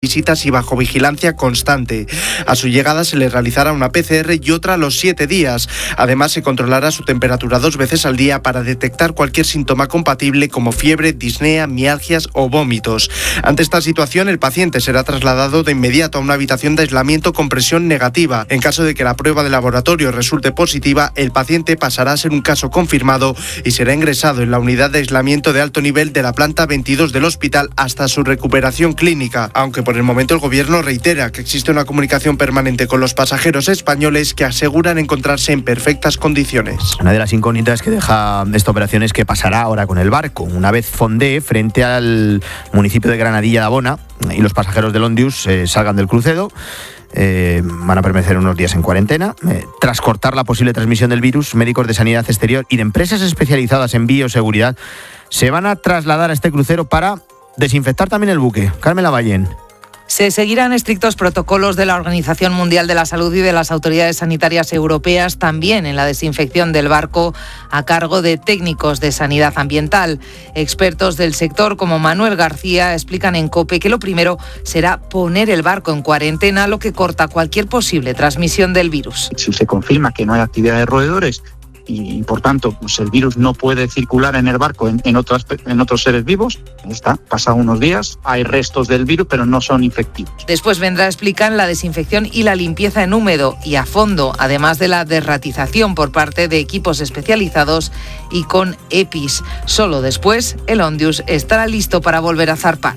visitas y bajo vigilancia constante. A su llegada se le realizará una PCR y otra a los 7 días. Además, se controlará su temperatura 2 veces al día para detectar cualquier síntoma compatible como fiebre, disnea, mialgias o vómitos. Ante esta situación, el paciente será trasladado de inmediato a una habitación de aislamiento con presión negativa. En caso de que la prueba de laboratorio resulte positiva, el paciente pasará a ser un caso confirmado y será ingresado en la unidad de aislamiento de alto nivel de la planta 22 del hospital hasta su recuperación clínica, aunque por el momento el Gobierno reitera que existe una comunicación permanente con los pasajeros españoles que aseguran encontrarse en perfectas condiciones. Una de las incógnitas que deja esta operación es qué pasará ahora con el barco. Una vez fondee frente al municipio de Granadilla de Abona y los pasajeros del Ondius salgan del crucero, van a permanecer unos días en cuarentena. Tras cortar la posible transmisión del virus, médicos de sanidad exterior y de empresas especializadas en bioseguridad se van a trasladar a este crucero para desinfectar también el buque. Carmen Lavallén. Se seguirán estrictos protocolos de la Organización Mundial de la Salud y de las autoridades sanitarias europeas, también en la desinfección del barco a cargo de técnicos de sanidad ambiental. Expertos del sector como Manuel García explican en COPE que lo primero será poner el barco en cuarentena, lo que corta cualquier posible transmisión del virus. Si se confirma que no hay actividad de roedores y por tanto pues el virus no puede circular en el barco en otros seres vivos, pasan unos días, hay restos del virus pero no son infectivos. Después vendrá, explican, la desinfección y la limpieza en húmedo y a fondo, además de la derratización por parte de equipos especializados y con EPIs. Solo después el Ondius estará listo para volver a zarpar.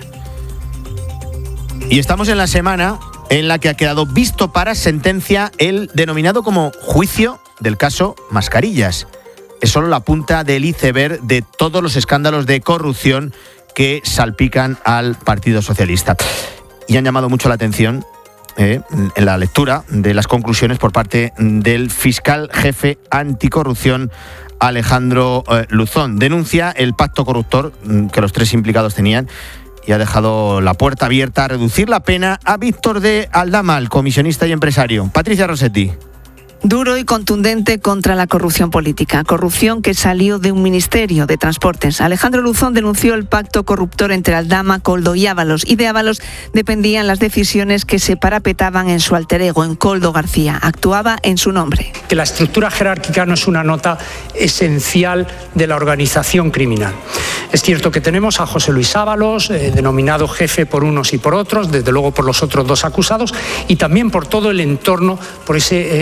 Y estamos en la semana en la que ha quedado visto para sentencia el denominado como juicio del caso Mascarillas. Es solo la punta del iceberg de todos los escándalos de corrupción que salpican al Partido Socialista. Y han llamado mucho la atención en la lectura de las conclusiones por parte del fiscal jefe anticorrupción Alejandro Luzón. Denuncia el pacto corruptor que los 3 implicados tenían y ha dejado la puerta abierta a reducir la pena a Víctor de Aldama, el comisionista y empresario. Patricia Rossetti. Duro y contundente contra la corrupción política. Corrupción que salió de un ministerio de Transportes. Alejandro Luzón denunció el pacto corruptor entre Aldama, Koldo y Ábalos. Y de Ábalos dependían las decisiones que se parapetaban en su alter ego, en Koldo García. Actuaba en su nombre. Que la estructura jerárquica no es una nota esencial de la organización criminal. Es cierto que tenemos a José Luis Ábalos, denominado jefe por unos y por otros, desde luego por los otros 2 acusados, y también por todo el entorno, por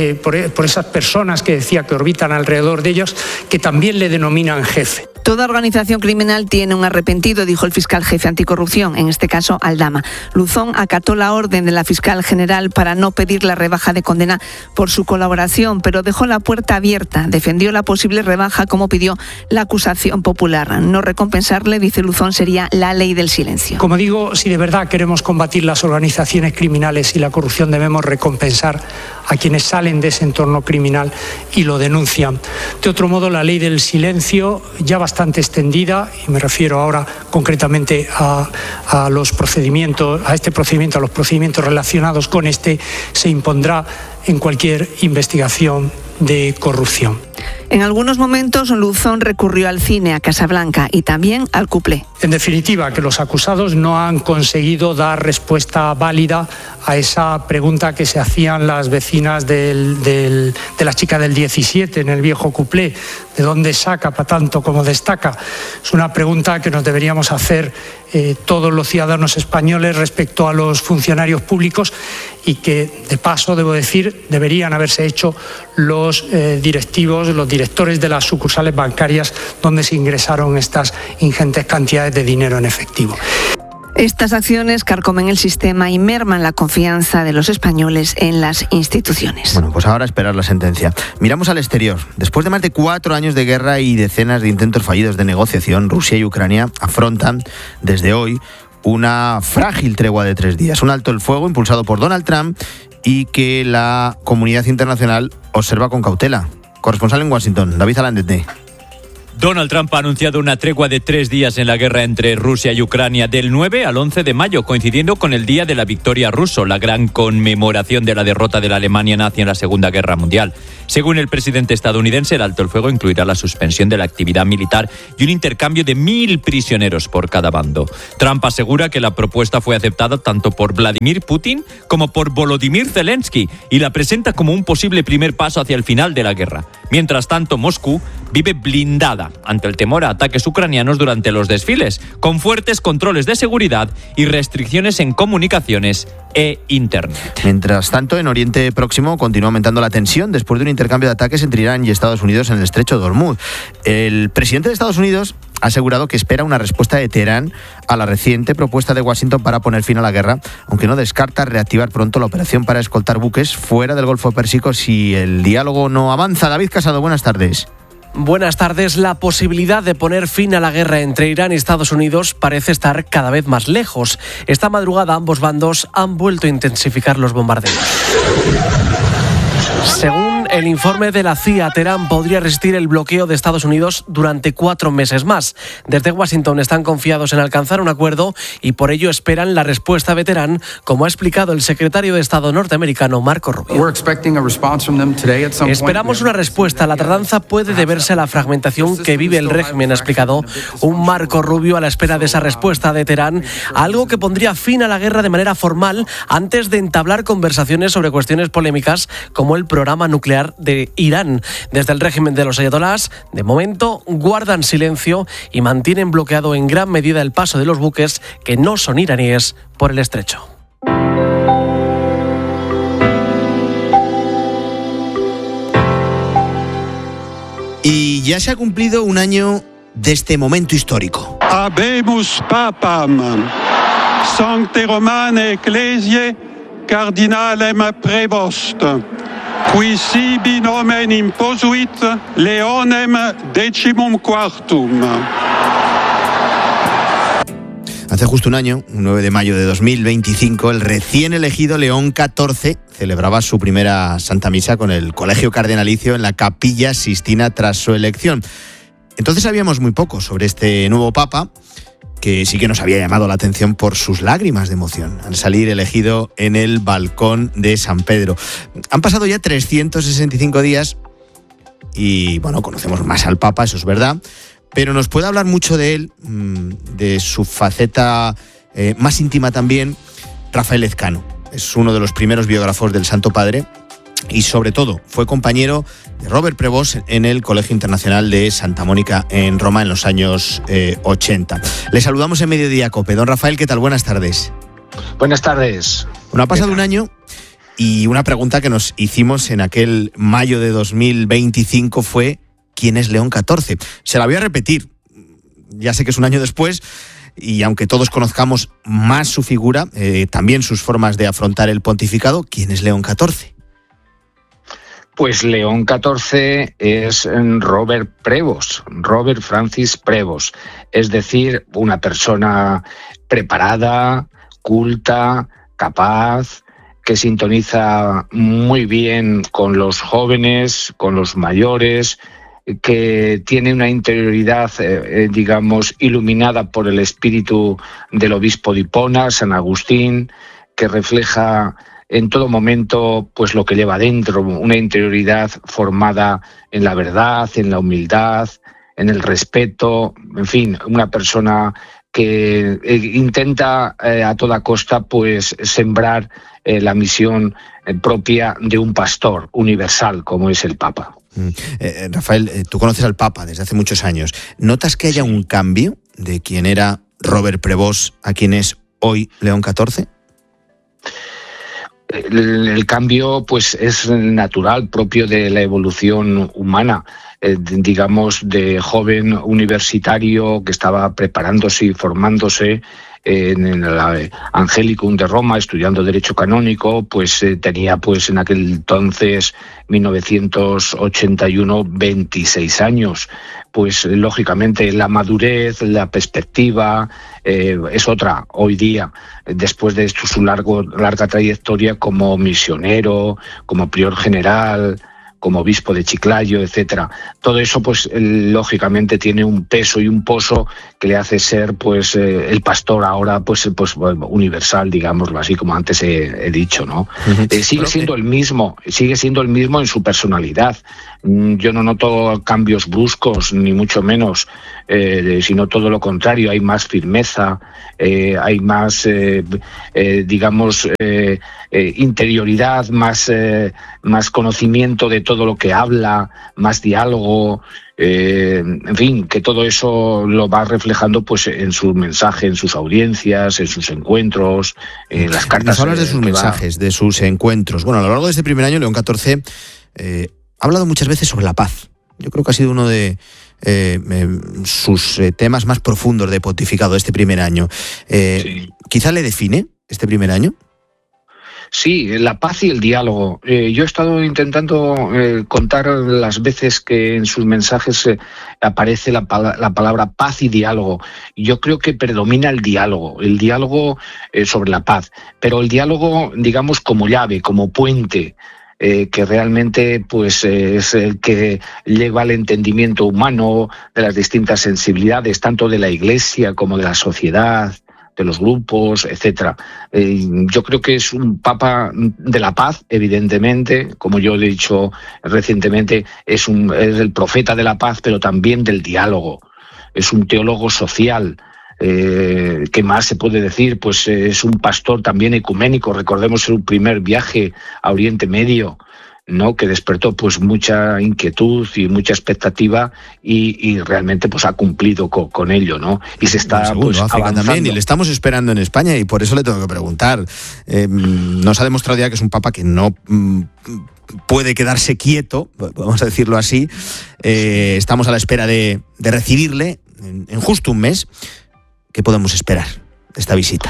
esas personas que decía que orbitan alrededor de ellos, que también le denominan jefe. Toda organización criminal tiene un arrepentido, dijo el fiscal jefe anticorrupción, en este caso Aldama. Luzón acató la orden de la fiscal general para no pedir la rebaja de condena por su colaboración, pero dejó la puerta abierta. Defendió la posible rebaja como pidió la acusación popular. No recompensarle, dice Luzón, sería la ley del silencio. Como digo, si de verdad queremos combatir las organizaciones criminales y la corrupción, debemos recompensar a quienes salen de ese entorno criminal y lo denuncian. De otro modo, la ley del silencio, ya bastante extendida, y me refiero ahora concretamente a los procedimientos, a este procedimiento, a los procedimientos relacionados con este, se impondrá en cualquier investigación de corrupción. En algunos momentos, Luzón recurrió al cine, a Casablanca y también al cuplé. En definitiva, que los acusados no han conseguido dar respuesta válida a esa pregunta que se hacían las vecinas de la chica del 17 en el viejo cuplé. ¿De dónde saca para tanto como destaca? Es una pregunta que nos deberíamos hacer todos los ciudadanos españoles respecto a los funcionarios públicos y que, de paso, debo decir, deberían haberse hecho los directivos, los directores de las sucursales bancarias donde se ingresaron estas ingentes cantidades de dinero en efectivo. Estas acciones carcomen el sistema y merman la confianza de los españoles en las instituciones. Bueno, pues ahora esperar la sentencia. Miramos al exterior. Después de más de 4 años de guerra y decenas de intentos fallidos de negociación, Rusia y Ucrania afrontan desde hoy una frágil tregua de 3 días. Un alto el fuego impulsado por Donald Trump y que la comunidad internacional observa con cautela. Corresponsal en Washington, David Alandete. Donald Trump ha anunciado una tregua de 3 días en la guerra entre Rusia y Ucrania del 9 al 11 de mayo, coincidiendo con el Día de la Victoria Ruso, la gran conmemoración de la derrota de la Alemania nazi en la Segunda Guerra Mundial. Según el presidente estadounidense, el alto el fuego incluirá la suspensión de la actividad militar y un intercambio de 1.000 prisioneros por cada bando. Trump asegura que la propuesta fue aceptada tanto por Vladimir Putin como por Volodymyr Zelensky y la presenta como un posible primer paso hacia el final de la guerra. Mientras tanto, Moscú vive blindada ante el temor a ataques ucranianos durante los desfiles, con fuertes controles de seguridad y restricciones en comunicaciones e Internet. Mientras tanto, en Oriente Próximo continúa aumentando la tensión después de un intercambio de ataques entre Irán y Estados Unidos en el estrecho de Hormuz. El presidente de Estados Unidos ha asegurado que espera una respuesta de Teherán a la reciente propuesta de Washington para poner fin a la guerra, aunque no descarta reactivar pronto la operación para escoltar buques fuera del Golfo Pérsico si el diálogo no avanza. David Casado, buenas tardes. Buenas tardes. La posibilidad de poner fin a la guerra entre Irán y Estados Unidos parece estar cada vez más lejos. Esta madrugada ambos bandos han vuelto a intensificar los bombardeos. Según el informe de la CIA, Teherán podría resistir el bloqueo de Estados Unidos durante 4 meses más. Desde Washington están confiados en alcanzar un acuerdo y por ello esperan la respuesta de Teherán, como ha explicado el secretario de Estado norteamericano Marco Rubio. Esperamos una respuesta. La tardanza puede deberse a la fragmentación que vive el régimen, ha explicado un Marco Rubio a la espera de esa respuesta de Teherán, algo que pondría fin a la guerra de manera formal antes de entablar conversaciones sobre cuestiones polémicas como el programa nuclear de Irán. Desde el régimen de los ayatolás, de momento, guardan silencio y mantienen bloqueado en gran medida el paso de los buques que no son iraníes por el estrecho. Y ya se ha cumplido un año de este momento histórico. Habemus papam, sancte romane ecclesiae, cardinalem prevost, qui sibi nomen imposuit Leonem XIV. Hace justo un año, un 9 de mayo de 2025, el recién elegido León XIV celebraba su primera Santa Misa con el Colegio Cardenalicio en la Capilla Sistina tras su elección. Entonces sabíamos muy poco sobre este nuevo Papa, que sí que nos había llamado la atención por sus lágrimas de emoción al salir elegido en el balcón de San Pedro. Han pasado ya 365 días y, bueno, conocemos más al Papa, eso es verdad, pero nos puede hablar mucho de él, de su faceta más íntima también, Rafael Ezcano. Es uno de los primeros biógrafos del Santo Padre y, sobre todo, fue compañero de Robert Prevost en el Colegio Internacional de Santa Mónica en Roma en los años 80. Le saludamos en Mediodía COPE. Don Rafael, ¿qué tal? Buenas tardes. Buenas tardes. Bueno, ha pasado un año y una pregunta que nos hicimos en aquel mayo de 2025 fue ¿quién es León XIV? Se la voy a repetir. Ya sé que es un año después y aunque todos conozcamos más su figura, también sus formas de afrontar el pontificado, ¿quién es León XIV? Pues León XIV es Robert Prevost, Robert Francis Prevost, es decir, una persona preparada, culta, capaz, que sintoniza muy bien con los jóvenes, con los mayores, que tiene una interioridad, digamos, iluminada por el espíritu del obispo de Hipona, San Agustín, que refleja en todo momento pues lo que lleva dentro, una interioridad formada en la verdad, en la humildad, en el respeto, en fin, una persona que intenta a toda costa pues sembrar la misión propia de un pastor universal como es el Papa. Rafael, tú conoces al Papa desde hace muchos años. ¿Notas que haya un cambio de quien era Robert Prevost a quien es hoy León XIV? El cambio pues es natural, propio de la evolución humana, digamos, de joven universitario que estaba preparándose y formándose en el Angelicum de Roma, estudiando Derecho Canónico, pues tenía pues en aquel entonces, 1981, 26 años. Pues lógicamente la madurez, la perspectiva es otra hoy día, después de su larga trayectoria como misionero, como prior general, como obispo de Chiclayo, etcétera. Todo eso, pues lógicamente tiene un peso y un poso que le hace ser, pues, el pastor ahora, pues universal, digámoslo así, como antes he dicho, ¿no? Sigue siendo el mismo en su personalidad. Yo no noto cambios bruscos, ni mucho menos, sino todo lo contrario. Hay más firmeza, hay más, interioridad, más conocimiento de todo lo que habla, más diálogo, en fin, que todo eso lo va reflejando pues en su mensaje, en sus audiencias, en sus encuentros, en las cartas. Nos hablas de sus mensajes, de sus encuentros. Bueno, a lo largo de este primer año, León XIV ha hablado muchas veces sobre la paz. Yo creo que ha sido uno de sus temas más profundos de pontificado este primer año. Sí. ¿Quizá le define este primer año? Sí, la paz y el diálogo. Yo he estado intentando contar las veces que en sus mensajes aparece la palabra paz y diálogo. Yo creo que predomina el diálogo sobre la paz, pero el diálogo, digamos, como llave, como puente, que realmente pues es el que lleva al entendimiento humano de las distintas sensibilidades, tanto de la Iglesia como de la sociedad, de los grupos, etcétera. Yo creo que es un papa de la paz, evidentemente, como yo he dicho recientemente, es el profeta de la paz, pero también del diálogo. Es un teólogo social. ¿Qué más se puede decir? Pues es un pastor también ecuménico. Recordemos su primer viaje a Oriente Medio, ¿no? Que despertó pues mucha inquietud y mucha expectativa y realmente pues ha cumplido con ello, ¿no? Y se está pues avanzando. También, y le estamos esperando en España y por eso le tengo que preguntar. Nos ha demostrado ya que es un papa que no puede quedarse quieto, vamos a decirlo así. Estamos a la espera de recibirle en justo un mes. ¿Qué podemos esperar de esta visita?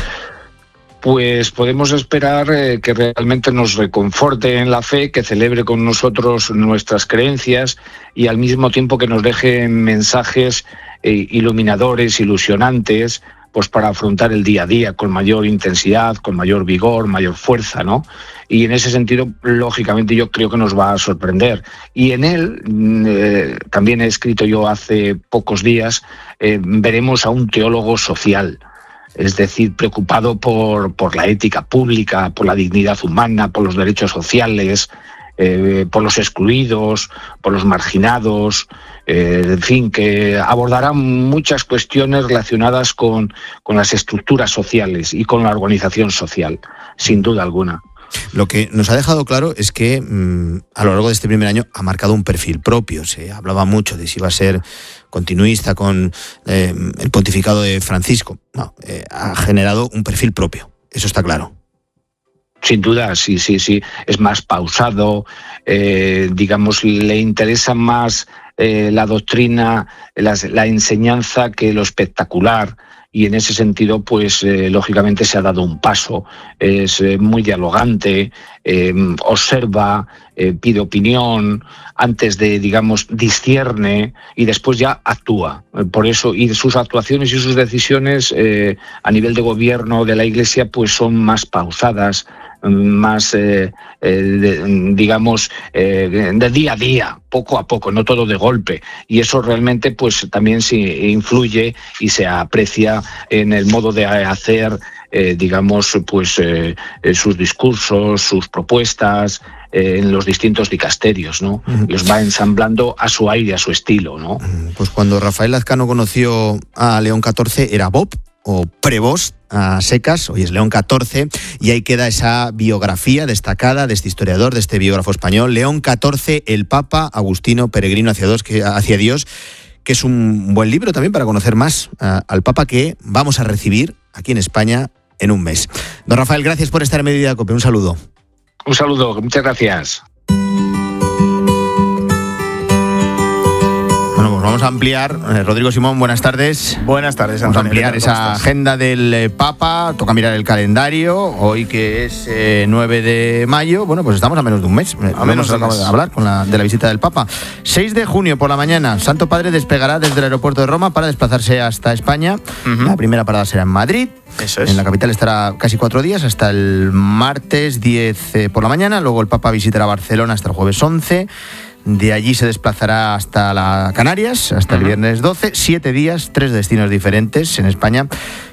Pues podemos esperar que realmente nos reconforte en la fe, que celebre con nosotros nuestras creencias y al mismo tiempo que nos deje mensajes iluminadores, ilusionantes, pues para afrontar el día a día con mayor intensidad, con mayor vigor, mayor fuerza, ¿no? Y en ese sentido, lógicamente, yo creo que nos va a sorprender. Y en él, también he escrito yo hace pocos días, veremos a un teólogo social, es decir, preocupado por la ética pública, por la dignidad humana, por los derechos sociales, por los excluidos, por los marginados, en fin, que abordará muchas cuestiones relacionadas con las estructuras sociales y con la organización social, sin duda alguna. Lo que nos ha dejado claro es que a lo largo de este primer año ha marcado un perfil propio. Se hablaba mucho de si iba a ser continuista con el pontificado de Francisco. No, ha generado un perfil propio, eso está claro. Sin duda, sí. Es más pausado, digamos, le interesa más la doctrina, la enseñanza que lo espectacular. Y en ese sentido, pues lógicamente se ha dado un paso. Es muy dialogante, observa, pide opinión, antes de, digamos, discierne y después ya actúa. Por eso, y sus actuaciones y sus decisiones a nivel de gobierno de la Iglesia, pues son más pausadas, más, digamos, de día a día, poco a poco, no todo de golpe. Y eso realmente pues también se influye y se aprecia en el modo de hacer, digamos, pues sus discursos, sus propuestas, en los distintos dicasterios, ¿no? Los va ensamblando a su aire, a su estilo, ¿no? Pues cuando Rafael Lazcano conoció a León XIV era Bob o Prevost a secas, hoy es León XIV, y ahí queda esa biografía destacada de este historiador, de este biógrafo español, León XIV, el Papa Agustino Peregrino hacia Dios, que es un buen libro también para conocer más al Papa que vamos a recibir aquí en España en un mes. Don Rafael, gracias por estar en Mediodía Cope, un saludo. Un saludo, muchas gracias. Bueno, vamos a ampliar. Rodrigo Simón, buenas tardes. Buenas tardes, Vamos Antonio. a ampliar esa agenda del Papa. Toca mirar el calendario. Hoy que es 9 de mayo, bueno, pues estamos a menos de un mes. A menos de un mes. De hablar de la visita del Papa. 6 de junio por la mañana, Santo Padre despegará desde el aeropuerto de Roma para desplazarse hasta España. La primera parada será en Madrid. Eso es. En la capital estará casi 4 días, hasta el martes 10 por la mañana. Luego el Papa visitará Barcelona hasta el jueves 11. De allí se desplazará hasta las Canarias, hasta el viernes 12. 7 días, 3 destinos diferentes en España.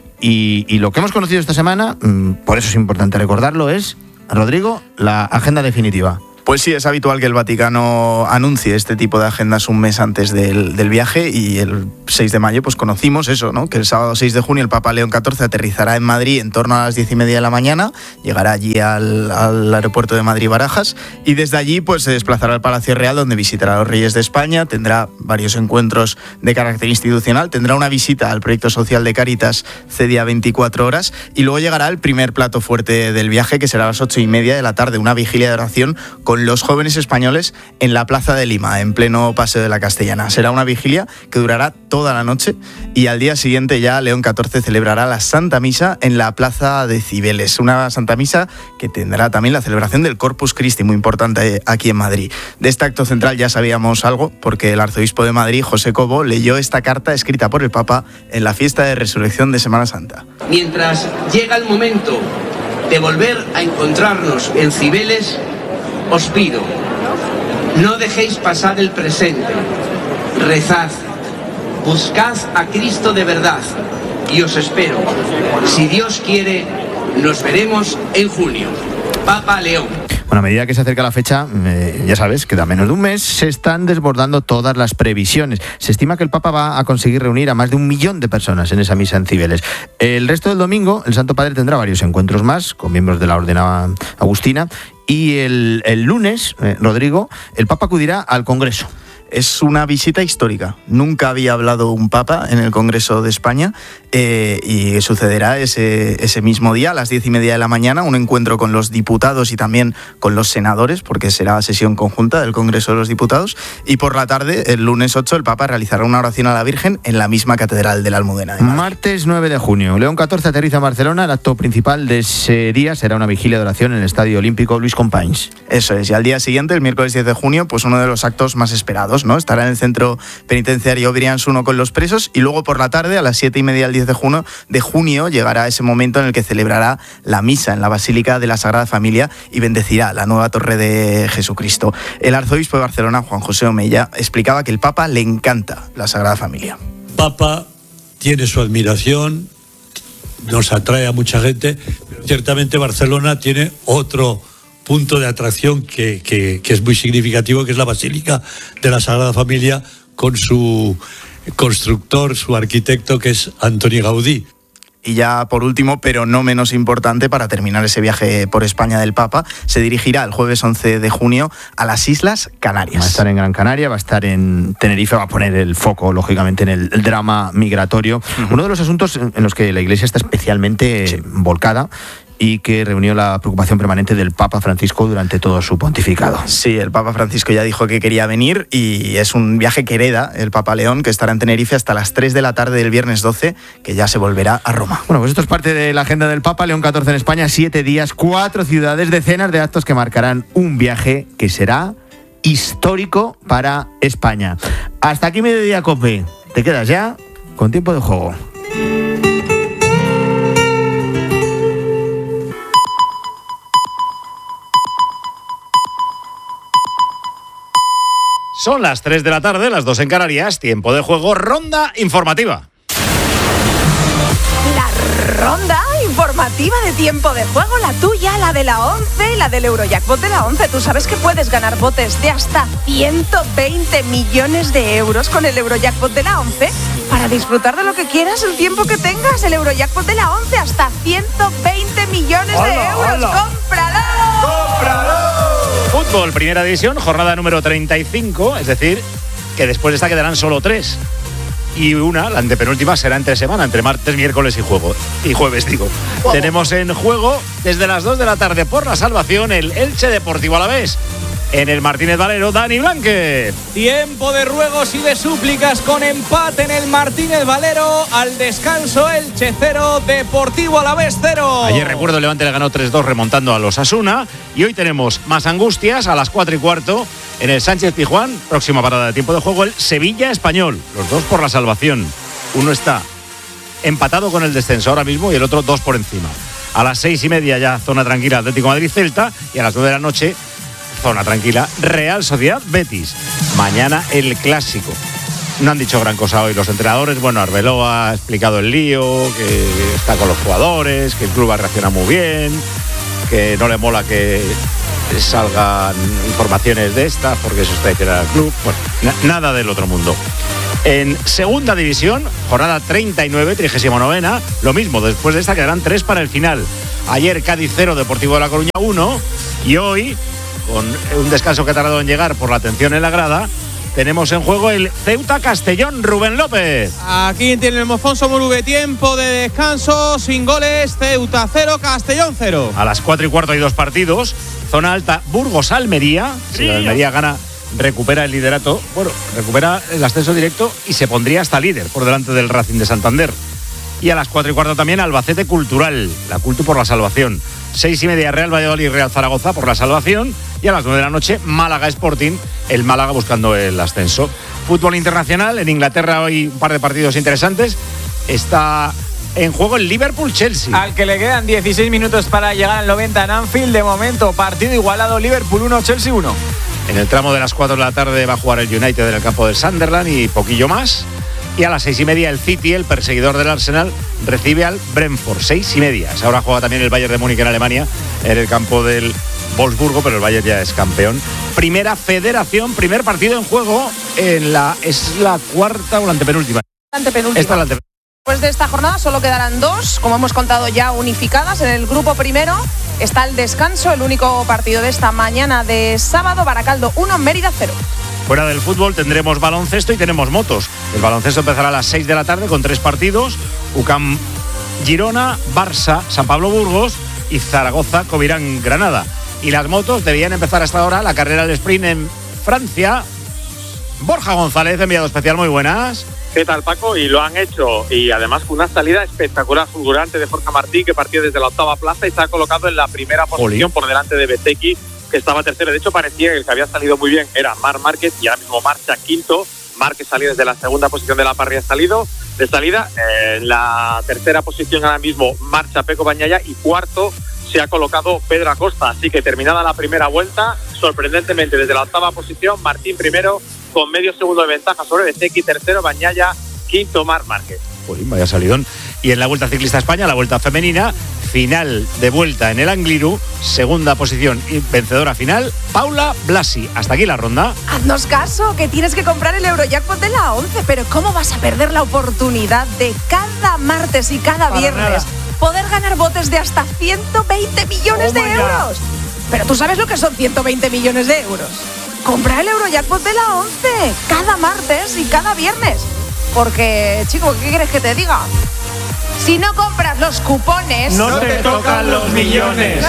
Y lo que hemos conocido esta semana, por eso es importante recordarlo, es, Rodrigo, la agenda definitiva. Pues sí, es habitual que el Vaticano anuncie este tipo de agendas un mes antes del viaje, y el 6 de mayo pues conocimos eso, ¿no? Que el sábado 6 de junio el Papa León XIV aterrizará en Madrid en torno a las 10:30 de la mañana, llegará allí al aeropuerto de Madrid-Barajas, y desde allí pues se desplazará al Palacio Real, donde visitará a los Reyes de España, tendrá varios encuentros de carácter institucional, tendrá una visita al proyecto social de Cáritas CEDIA 24 horas, y luego llegará el primer plato fuerte del viaje, que será a las 8:30 de la tarde, una vigilia de oración con los jóvenes españoles en la Plaza de Lima, en pleno Paseo de la Castellana. Será una vigilia que durará toda la noche, y al día siguiente ya León XIV celebrará la Santa Misa en la Plaza de Cibeles, una Santa Misa que tendrá también la celebración del Corpus Christi, muy importante aquí en Madrid. De este acto central ya sabíamos algo, porque el arzobispo de Madrid, José Cobo, leyó esta carta escrita por el Papa en la fiesta de Resurrección de Semana Santa. Mientras llega el momento de volver a encontrarnos en Cibeles, os pido, no dejéis pasar el presente, rezad, buscad a Cristo de verdad, y os espero. Si Dios quiere, nos veremos en junio. Papa León. Bueno, a medida que se acerca la fecha, ya sabes, queda menos de un mes, se están desbordando todas las previsiones. Se estima que el Papa va a conseguir reunir a más de 1 millón de personas en esa misa en Cibeles. El resto del domingo, el Santo Padre tendrá varios encuentros más con miembros de la Orden Agustina, y el lunes, Rodrigo, el Papa acudirá al Congreso. Es una visita histórica. Nunca había hablado un papa en el Congreso de España, y sucederá ese mismo día a las 10:30 de la mañana, un encuentro con los diputados y también con los senadores, porque será sesión conjunta del Congreso de los Diputados, y por la tarde, el lunes 8, el Papa realizará una oración a la Virgen en la misma Catedral de la Almudena. Martes 9 de junio, León XIV aterriza en Barcelona. El acto principal de ese día será una vigilia de oración en el Estadio Olímpico Luis Companys. Eso es, y al día siguiente, el miércoles 10 de junio, pues uno de los actos más esperados, ¿no? Estará en el centro penitenciario Brians 1 con los presos, y luego por la tarde, a las 7:30 del 10 de junio, llegará ese momento en el que celebrará la misa en la Basílica de la Sagrada Familia y bendecirá la nueva Torre de Jesucristo. El arzobispo de Barcelona, Juan José Omeya, explicaba que el Papa le encanta la Sagrada Familia. Papa tiene su admiración, nos atrae a mucha gente, pero ciertamente Barcelona tiene otro punto de atracción que es muy significativo, que es la Basílica de la Sagrada Familia, con su constructor, su arquitecto, que es Antoni Gaudí. Y ya por último, pero no menos importante, para terminar ese viaje por España del Papa, se dirigirá el jueves 11 de junio a las Islas Canarias. Va a estar en Gran Canaria, va a estar en Tenerife, va a poner el foco, lógicamente, en el drama migratorio. Uno de los asuntos en los que la Iglesia está especialmente volcada, y que reunió la preocupación permanente del Papa Francisco durante todo su pontificado. Sí, el Papa Francisco ya dijo que quería venir, y es un viaje que hereda el Papa León, que estará en Tenerife hasta las 3 de la tarde del viernes 12, que ya se volverá a Roma. Bueno, pues esto es parte de la agenda del Papa León XIV en España. 7 días, 4 ciudades, decenas de actos que marcarán un viaje que será histórico para España. Hasta aquí Mediodía Cope. Te quedas ya con tiempo de juego. Son las 3 de la tarde, las 2 en Canarias, tiempo de juego, ronda informativa. La ronda informativa de tiempo de juego, la tuya, la de la 11, la del Eurojackpot de la 11. Tú sabes que puedes ganar botes de hasta 120 millones de euros con el Eurojackpot de la 11 para disfrutar de lo que quieras el tiempo que tengas. El Eurojackpot de la 11, hasta 120 millones de euros. ¡Cómpralo! ¡Cómpralo! Fútbol, primera división, jornada número 35, es decir, que después de esta quedarán solo 3. Y la antepenúltima, será entre semana, entre martes, miércoles y jueves. Tenemos en juego desde las 2 de la tarde por la salvación el Elche Deportivo Alavés. en el Martínez Valero. Dani Blanque. Tiempo de ruegos y de súplicas con empate en el Martínez Valero. Al descanso, Elche 0, Deportivo Alavés 0. Ayer, recuerdo, el Levante le ganó 3-2 remontando a los Osasuna. Y hoy tenemos más angustias a las 4:15 en el Sánchez Pizjuán. Próxima parada de tiempo de juego, el Sevilla Español. Los dos por la salvación. Uno está empatado con el descenso ahora mismo y el otro 2 por encima. A las 6:30 ya zona tranquila Atlético Madrid-Celta, y a las 9 de la noche zona tranquila Real Sociedad-Betis. Mañana el clásico. No han dicho gran cosa hoy los entrenadores. Bueno, Arbeloa ha explicado el lío, que está con los jugadores, que el club ha reaccionado muy bien, que no le mola que salgan informaciones de estas porque eso es traicionar al club. Bueno, nada del otro mundo. En segunda división, jornada 39, 39ª, lo mismo, después de esta quedarán 3 para el final. Ayer Cádiz 0, Deportivo de La Coruña 1, y hoy, con un descanso que ha tardado en llegar por la tensión en la grada, tenemos en juego el Ceuta-Castellón. Rubén López. Aquí tiene el Mofonso Murube, tiempo de descanso, sin goles, Ceuta 0, Castellón 0. A las 4:15 hay 2 partidos. Zona alta, Burgos-Almería. Si la Almería gana, recupera el liderato, bueno, recupera el ascenso directo y se pondría hasta líder por delante del Racing de Santander. Y a las 4:15 también Albacete Cultural, la Cultu por la salvación. 6:30 Real Valladolid y Real Zaragoza por la salvación. Y a las 9 de la noche Málaga Sporting, el Málaga buscando el ascenso. Fútbol internacional, en Inglaterra hoy un par de partidos interesantes. Está en juego el Liverpool-Chelsea. Al que le quedan 16 minutos para llegar al 90 en Anfield. De momento, partido igualado, Liverpool 1, Chelsea 1. En el tramo de las 4 de la tarde va a jugar el United en el campo del Sunderland y poquillo más. Y a las 6:30 el City, el perseguidor del Arsenal, recibe al Brentford. 6:30. Ahora juega también el Bayern de Múnich en Alemania, en el campo del Wolfsburgo, pero el Bayern ya es campeón. Primera Federación, primer partido en juego es la cuarta o la antepenúltima. Antepenúltima. Esta es la antepenúltima. Después de esta jornada solo quedarán 2, como hemos contado ya, unificadas. En el grupo primero está el descanso, el único partido de esta mañana de sábado, Baracaldo 1, Mérida 0. Fuera del fútbol tendremos baloncesto y tenemos motos. El baloncesto empezará a las 6 de la tarde con 3 partidos. UCAM Girona, Barça, San Pablo Burgos y Zaragoza Covirán Granada. Y las motos debían empezar hasta ahora la carrera del sprint en Francia. Borja González, enviado especial, muy buenas. ¿Qué tal, Paco? Y lo han hecho, y además con una salida espectacular, fulgurante de Jorge Martí, que partió desde la 8ª plaza y se ha colocado en la primera posición por delante de Bezzecchi, que estaba tercero. De hecho, parecía que el que había salido muy bien era Marc Márquez, y ahora mismo marcha quinto. Márquez salió desde la segunda posición de la parrilla de salida. En la tercera posición ahora mismo marcha Peco Bagnaia, y cuarto se ha colocado Pedro Acosta. Así que terminada la primera vuelta, sorprendentemente desde la 8ª posición, Martín primero con medio segundo de ventaja sobre Bezzecchi, tercero Bagnaia, quinto Marc Márquez. Vaya salidón. Y en la Vuelta Ciclista España, la Vuelta Femenina, final de vuelta en el Angliru, segunda posición y vencedora final, Paula Blasi. Hasta aquí la ronda. Haznos caso, que tienes que comprar el Eurojackpot de la 11, pero ¿cómo vas a perder la oportunidad de cada martes y cada viernes poder ganar botes de hasta 120 millones de euros? Pero tú sabes lo que son 120 millones de euros. Compra el Eurojackpot de la 11 cada martes y cada viernes. Porque, chico, ¿qué quieres que te diga? Si no compras los cupones, no te tocan los millones.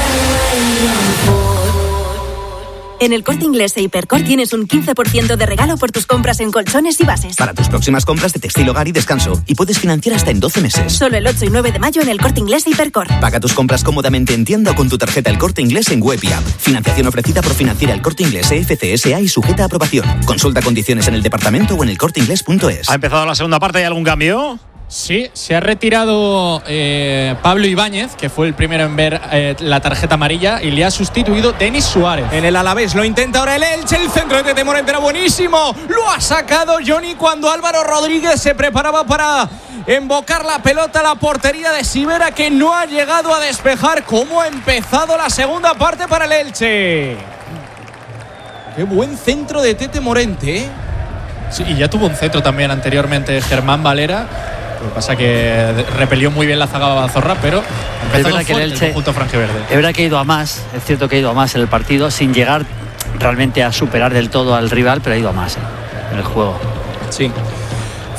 En el Corte Inglés e Hipercor tienes un 15% de regalo por tus compras en colchones y bases. Para tus próximas compras de textil, hogar y descanso. Y puedes financiar hasta en 12 meses. Solo el 8 y 9 de mayo en el Corte Inglés e Hipercor. Paga tus compras cómodamente en tienda o con tu tarjeta El Corte Inglés en web y app. Financiación ofrecida por Financiera El Corte Inglés EFCSA y sujeta a aprobación. Consulta condiciones en el departamento o en elcorteinglés.es. ¿Ha empezado la segunda parte? ¿Hay algún cambio? Sí, se ha retirado Pablo Ibáñez, que fue el primero en ver la tarjeta amarilla, y le ha sustituido Denis Suárez. En el Alavés lo intenta ahora el Elche, el centro de Tete Morente era buenísimo. Lo ha sacado Johnny cuando Álvaro Rodríguez se preparaba para embocar la pelota a la portería de Sivera, que no ha llegado a despejar. ¿Cómo ha empezado la segunda parte para el Elche? Qué buen centro de Tete Morente, ¿eh? Sí, y ya tuvo un centro también anteriormente Germán Valera. Lo que pasa que repelió muy bien la zaga Bazorra, pero empezó fuerte el conjunto franjiverde. Es verdad que ha ido a más, es cierto que ha ido a más en el partido, sin llegar realmente a superar del todo al rival, pero ha ido a más en el juego. Sí.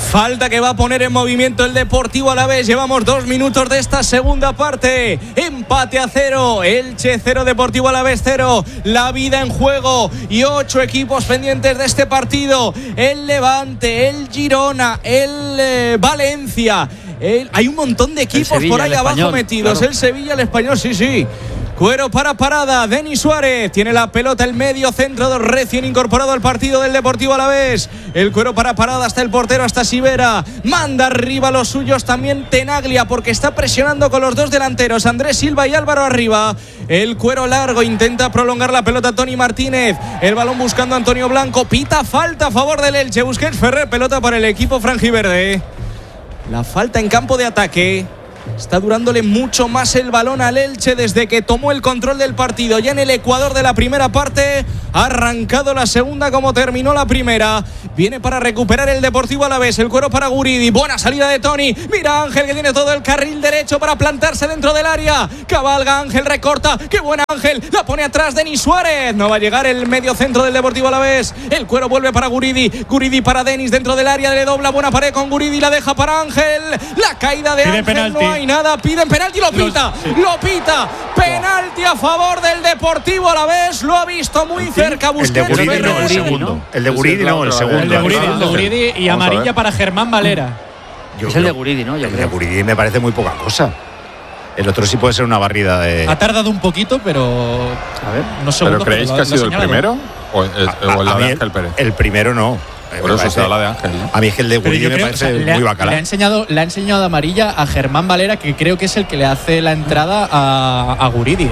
Falta que va a poner en movimiento el Deportivo Alavés. Llevamos 2 minutos de esta segunda parte. Empate a 0. Elche 0, Deportivo Alavés 0. La vida en juego y 8 equipos pendientes de este partido. El Levante, el Girona, el Valencia. Hay un montón de equipos Sevilla, por ahí abajo metidos. Claro. El Sevilla, el Español, sí. Cuero para Parada, Denis Suárez tiene la pelota, el medio centro recién incorporado al partido del Deportivo Alavés. El cuero para Parada hasta el portero, hasta Sivera. Manda arriba a los suyos también Tenaglia, porque está presionando con los dos delanteros, Andrés Silva y Álvaro arriba. El cuero largo, intenta prolongar la pelota Toni Martínez. El balón buscando a Antonio Blanco. Pita falta a favor del Elche. Busquets Ferrer, pelota para el equipo franjiverde. La falta en campo de ataque. Está durándole mucho más el balón al Elche desde que tomó el control del partido. Ya en el ecuador de la primera parte, ha arrancado la segunda como terminó la primera. Viene para recuperar el Deportivo Alavés. El cuero para Guridi. Buena salida de Toni. Mira Ángel, que tiene todo el carril derecho para plantarse dentro del área. Cabalga Ángel, recorta. ¡Qué buena Ángel! La pone atrás Denis Suárez. No va a llegar el medio centro del Deportivo Alavés. El cuero vuelve para Guridi. Guridi para Denis dentro del área. Le dobla buena pared con Guridi. La deja para Ángel. La caída de Ángel. Penalti. No hay nada. Piden penalti. Lo pita. Lo pita. Penalti a favor del Deportivo Alavés. Lo ha visto muy cerca. El de Guridi no, el segundo. El de Guridi no, el segundo. El de Guridi y amarilla para Germán Valera. Es el de Guridi, ¿no? El de Guridi me parece muy poca cosa. El otro sí puede ser una barrida de... Ha tardado un poquito, pero... A ver, no sé. ¿Pero creéis que ha sido el primero? ¿O el de Ángel Pérez? El primero no. Por eso será la de Ángel, ¿no? A mí es que el de Guridi me parece muy bacala. Le ha enseñado amarilla a Germán Valera, que creo que es el que le hace la entrada a Guridi,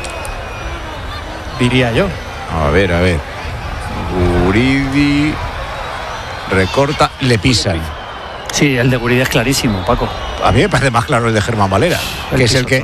diría yo. A ver. Guridi recorta, le pisan. Sí, el de Guridi es clarísimo, Paco. A mí me parece más claro el de Germán Valera, que es el que...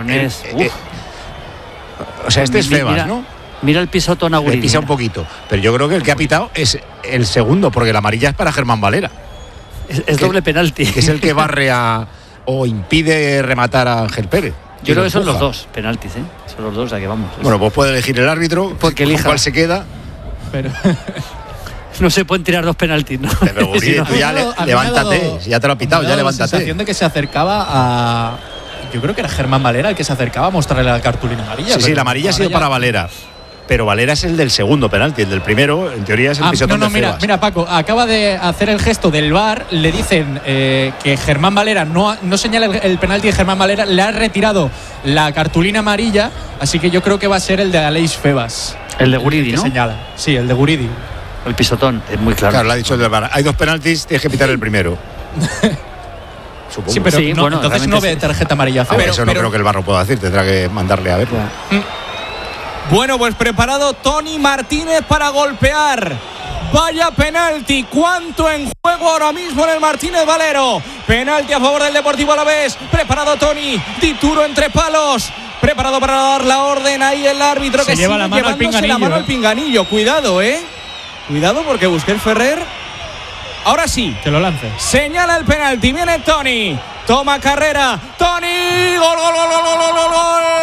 o sea, este es Febas, ¿no? Mira el pisotón a Guridi. Le pisa un poquito, pero yo creo que el que ha pitado es el segundo, porque la amarilla es para Germán Valera. Es doble penalti. Que es el que barre o impide rematar a Ángel Pérez. Yo creo que son los dos penaltis, Son los dos, a que vamos. Bueno, pues puede elegir el árbitro, porque elija cuál se queda. Pero no se pueden tirar dos penaltis, ¿no? Pero Guridi, tú ya levántate, ya te lo ha pitado, ya levántate. La sensación de que se acercaba a... Yo creo que era Germán Valera el que se acercaba a mostrarle la cartulina amarilla. Sí, la amarilla ha sido para Valera. Pero Valera es el del segundo penalti, el del primero, en teoría es el pisotón de Febas. Mira, Paco, acaba de hacer el gesto del VAR, le dicen que Germán Valera no señala el penalti de Germán Valera, le ha retirado la cartulina amarilla, así que yo creo que va a ser el de Aleix Febas. El de Guridi, ¿no? Señala. Sí, el de Guridi. El pisotón, es muy claro. Claro, lo ha dicho el del VAR. Hay dos penaltis, tienes que pitar el primero. Supongo. Sí, pero entonces no ve tarjeta amarilla. Pero eso no creo que el VAR lo pueda decir, tendrá que mandarle a verlo. Bueno, pues preparado Toni Martínez para golpear. Vaya penalti. ¿Cuánto en juego ahora mismo en el Martínez Valero? Penalti a favor del Deportivo Alavés. Preparado Toni. Dituro entre palos. Preparado para dar la orden. Ahí el árbitro que lleva la mano al pinganillo. La mano al pinganillo. Cuidado, Cuidado porque Busquets Ferrer. Ahora sí. Que lo lance. Señala el penalti. Viene Toni. Toma carrera. Toni. Gol, gol, gol, gol, gol, gol, gol.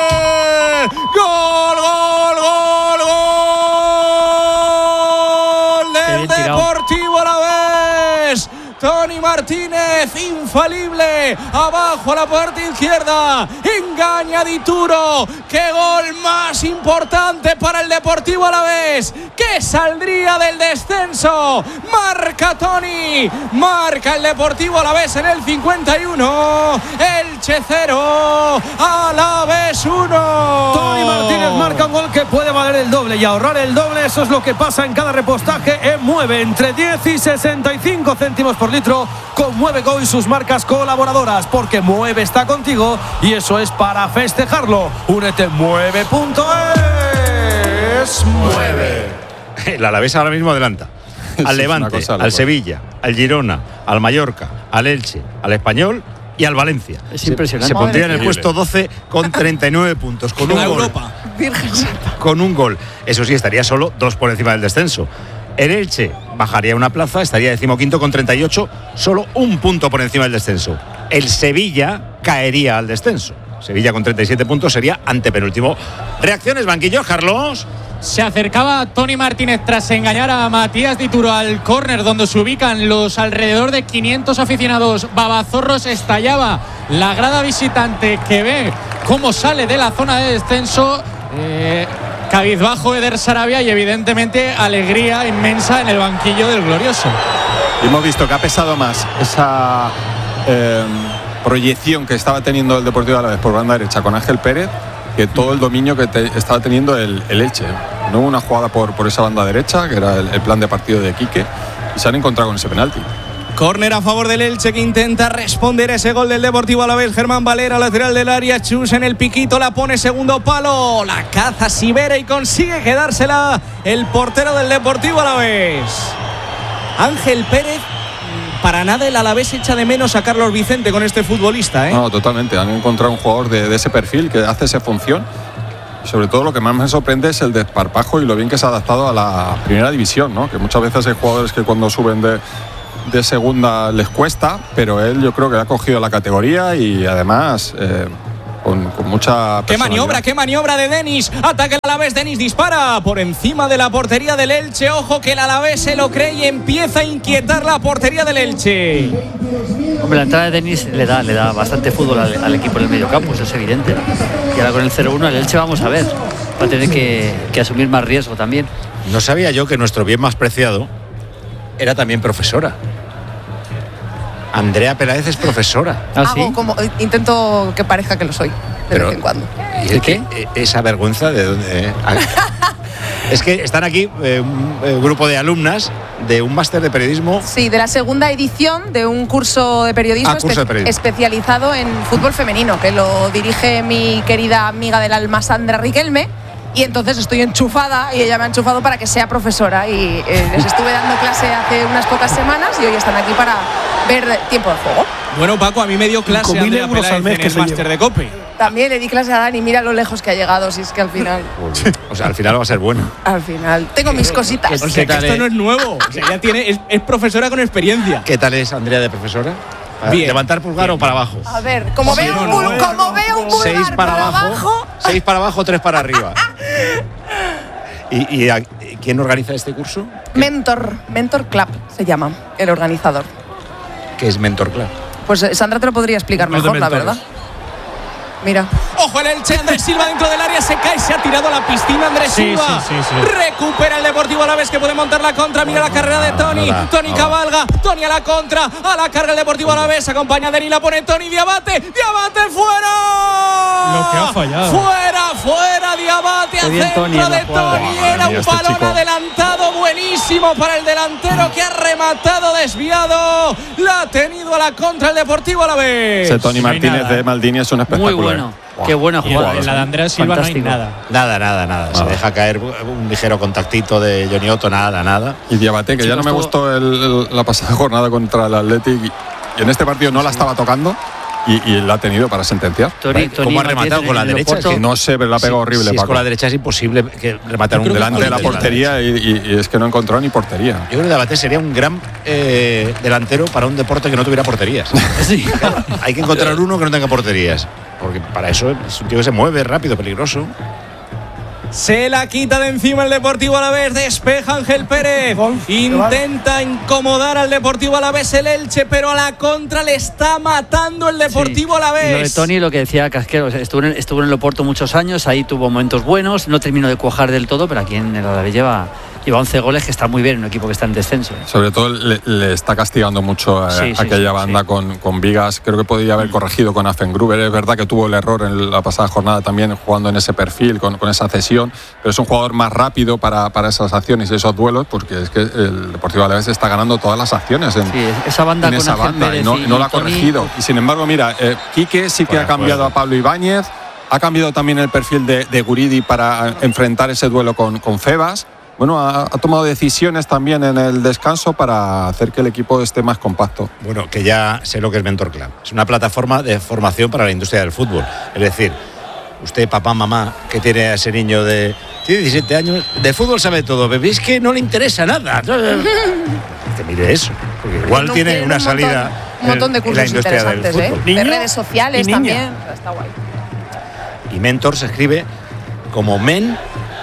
Gol, gol, gol, gol. Del Deportivo Alavés. Toni Martínez, infalible, abajo a la parte izquierda, engaña a Dituro. ¡Qué gol más importante para el Deportivo Alavés! ¡Que saldría del descenso! Marca Toni, marca el Deportivo Alavés en el 51, Elche 0, Alavés 1. Toni Martínez marca un gol que puede valer el doble y ahorrar el doble. Eso es lo que pasa en cada repostaje en Mueve, entre 10 y 65 céntimos por litro, con Mueve Go y sus marcas colaboradoras, porque Mueve está contigo y eso es para festejarlo. Únete Mueve.es. Mueve. El Alavés ahora mismo adelanta al Levante, al Sevilla, al Girona, al Mallorca, al Elche, al Español y al Valencia. Es impresionante. Se pondría en el puesto 12 con 39 puntos, con un gol. Con un gol. Eso sí, estaría solo 2 por encima del descenso. El Elche bajaría una plaza, estaría 15º con 38, solo 1 punto por encima del descenso. El Sevilla caería al descenso. Sevilla con 37 puntos sería antepenúltimo. Reacciones, banquillos, Carlos. Se acercaba Tony Martínez tras engañar a Matías Dituro al córner donde se ubican los alrededor de 500 aficionados babazorros. Estallaba la grada visitante que ve cómo sale de la zona de descenso. Cabizbajo Eder Sarabia y evidentemente alegría inmensa en el banquillo del glorioso. Y hemos visto que ha pesado más esa proyección que estaba teniendo el Deportivo Alavés por banda derecha con Ángel Pérez que todo el dominio que estaba teniendo el Elche. No hubo una jugada por esa banda derecha, que era el plan de partido de Quique, y se han encontrado con ese penalti. Córner a favor del Elche, que intenta responder a ese gol del Deportivo Alavés. Germán Valera, lateral del área. Chus en el piquito, la pone segundo palo. La caza Sivera y consigue quedársela el portero del Deportivo Alavés. Ángel Pérez. Para nada el Alavés echa de menos a Carlos Vicente con este futbolista, ¿eh? No, totalmente. Han encontrado un jugador de ese perfil que hace esa función. Y sobre todo lo que más me sorprende es el desparpajo y lo bien que se ha adaptado a la primera división, ¿no? Que muchas veces hay jugadores que cuando suben de segunda les cuesta, pero él yo creo que ha cogido la categoría y además con mucha personalidad. Qué maniobra de Denis. Ataca el Alavés, Denis dispara por encima de la portería del Elche. Ojo que el Alavés se lo cree y empieza a inquietar la portería del Elche. Hombre, la entrada de Denis le da bastante fútbol al equipo en el medio campo, eso es evidente, ¿no? Y ahora con el 0-1 el Elche vamos a ver, va a tener que asumir más riesgo también. No sabía yo que nuestro bien más preciado era también profesora. Andrea Peláez es profesora. ¿Ah, sí? Intento que parezca que lo soy, de vez en cuando. ¿Y qué? Esa vergüenza de dónde. Es que están aquí un grupo de alumnas de un máster de periodismo. Sí, de la segunda edición de un curso de periodismo, especializado en fútbol femenino, que lo dirige mi querida amiga del alma, Sandra Riquelme. Y entonces estoy enchufada y ella me ha enchufado para que sea profesora y les estuve dando clase hace unas pocas semanas y hoy están aquí para ver tiempo de juego. Bueno, Paco, a mí me dio clase Andrea Peláez en el máster de COPE. También le di clase a Dani, mira lo lejos que ha llegado, si es que al final... O sea, al final va a ser bueno. Al final, tengo mis cositas. O sea, que esto no es nuevo, o sea, ya es profesora con experiencia. ¿Qué tal es Andrea de profesora? Bien. ¿Levantar pulgar o para abajo? A ver, como veo un pulgar 6 para abajo, 6 para abajo, 3 para arriba. ¿Y quién organiza este curso? Mentor Club se llama, el organizador. ¿Qué es Mentor Club? Pues Sandra te lo podría explicar mejor, la verdad. Mira. Ojo el Elche, Andrés Silva dentro del área, se cae, se ha tirado a la piscina Andrés Silva. Sí. Recupera el Deportivo Alavés, que puede montar la contra. Mira la carrera de Tony. Tony cabalga, Tony a la contra, a la carga el Deportivo Alavés, acompaña a Denis, la pone Tony, Diabate fuera. Lo que ha fallado. Fuera, Diabate a centro de Tony. Era un balón adelantado buenísimo para el delantero que ha rematado desviado. La ha tenido a la contra el Deportivo Alavés. Ese Tony Martínez de Maldini es un espectáculo. Muy bueno. Qué buena jugada. En la de Andrés Silva fantástico. No hay nada. Se deja caer un ligero contactito de Johnny Otto, nada. Y Diabate, que ya no me gustó la pasada jornada contra el Athletic y en este partido no la estaba tocando y la ha tenido para sentenciar. ¿Cómo ha rematado con la derecha? Que no sé, pero la ha pegado horrible. Si es con la derecha es imposible que rematar un delante de la portería y es que no encontró ni portería. Yo creo que Diabate sería un gran delantero para un deporte que no tuviera porterías. Sí. Hay que encontrar uno que no tenga porterías. Porque para eso es un tío que se mueve rápido, peligroso. Se la quita de encima el Deportivo Alavés, despeja Ángel Pérez, intenta incomodar al Deportivo Alavés el Elche, pero a la contra le está matando el Deportivo Alavés. Lo de Tony, lo que decía Casquero, estuvo en el Oporto muchos años, ahí tuvo momentos buenos, no terminó de cuajar del todo, pero aquí en el Alavés lleva 11 goles, que está muy bien en un equipo que está en descenso. Sobre todo le está castigando mucho aquella banda con Vigas. Creo que podría haber corregido con Affengruber. Es verdad que tuvo el error en la pasada jornada también jugando en ese perfil, con esa cesión, pero es un jugador más rápido para esas acciones y esos duelos, porque es que el Deportivo Alavés está ganando todas las acciones esa banda en esa banda y no la ha corregido. Y sin embargo, mira, Quique sí que ha cambiado a Pablo Ibáñez, ha cambiado también el perfil de Guridi para enfrentar ese duelo con Febas. Bueno, ha tomado decisiones también en el descanso para hacer que el equipo esté más compacto. Bueno, que ya sé lo que es Mentor Club. Es una plataforma de formación para la industria del fútbol. Es decir, usted, papá, mamá, que tiene a ese niño tiene 17 años, de fútbol sabe todo, pero es que no le interesa nada. Que mire eso, porque igual tiene una salida. Un montón de cursos interesantes, de redes sociales también. Está guay. Y Mentor se escribe como Men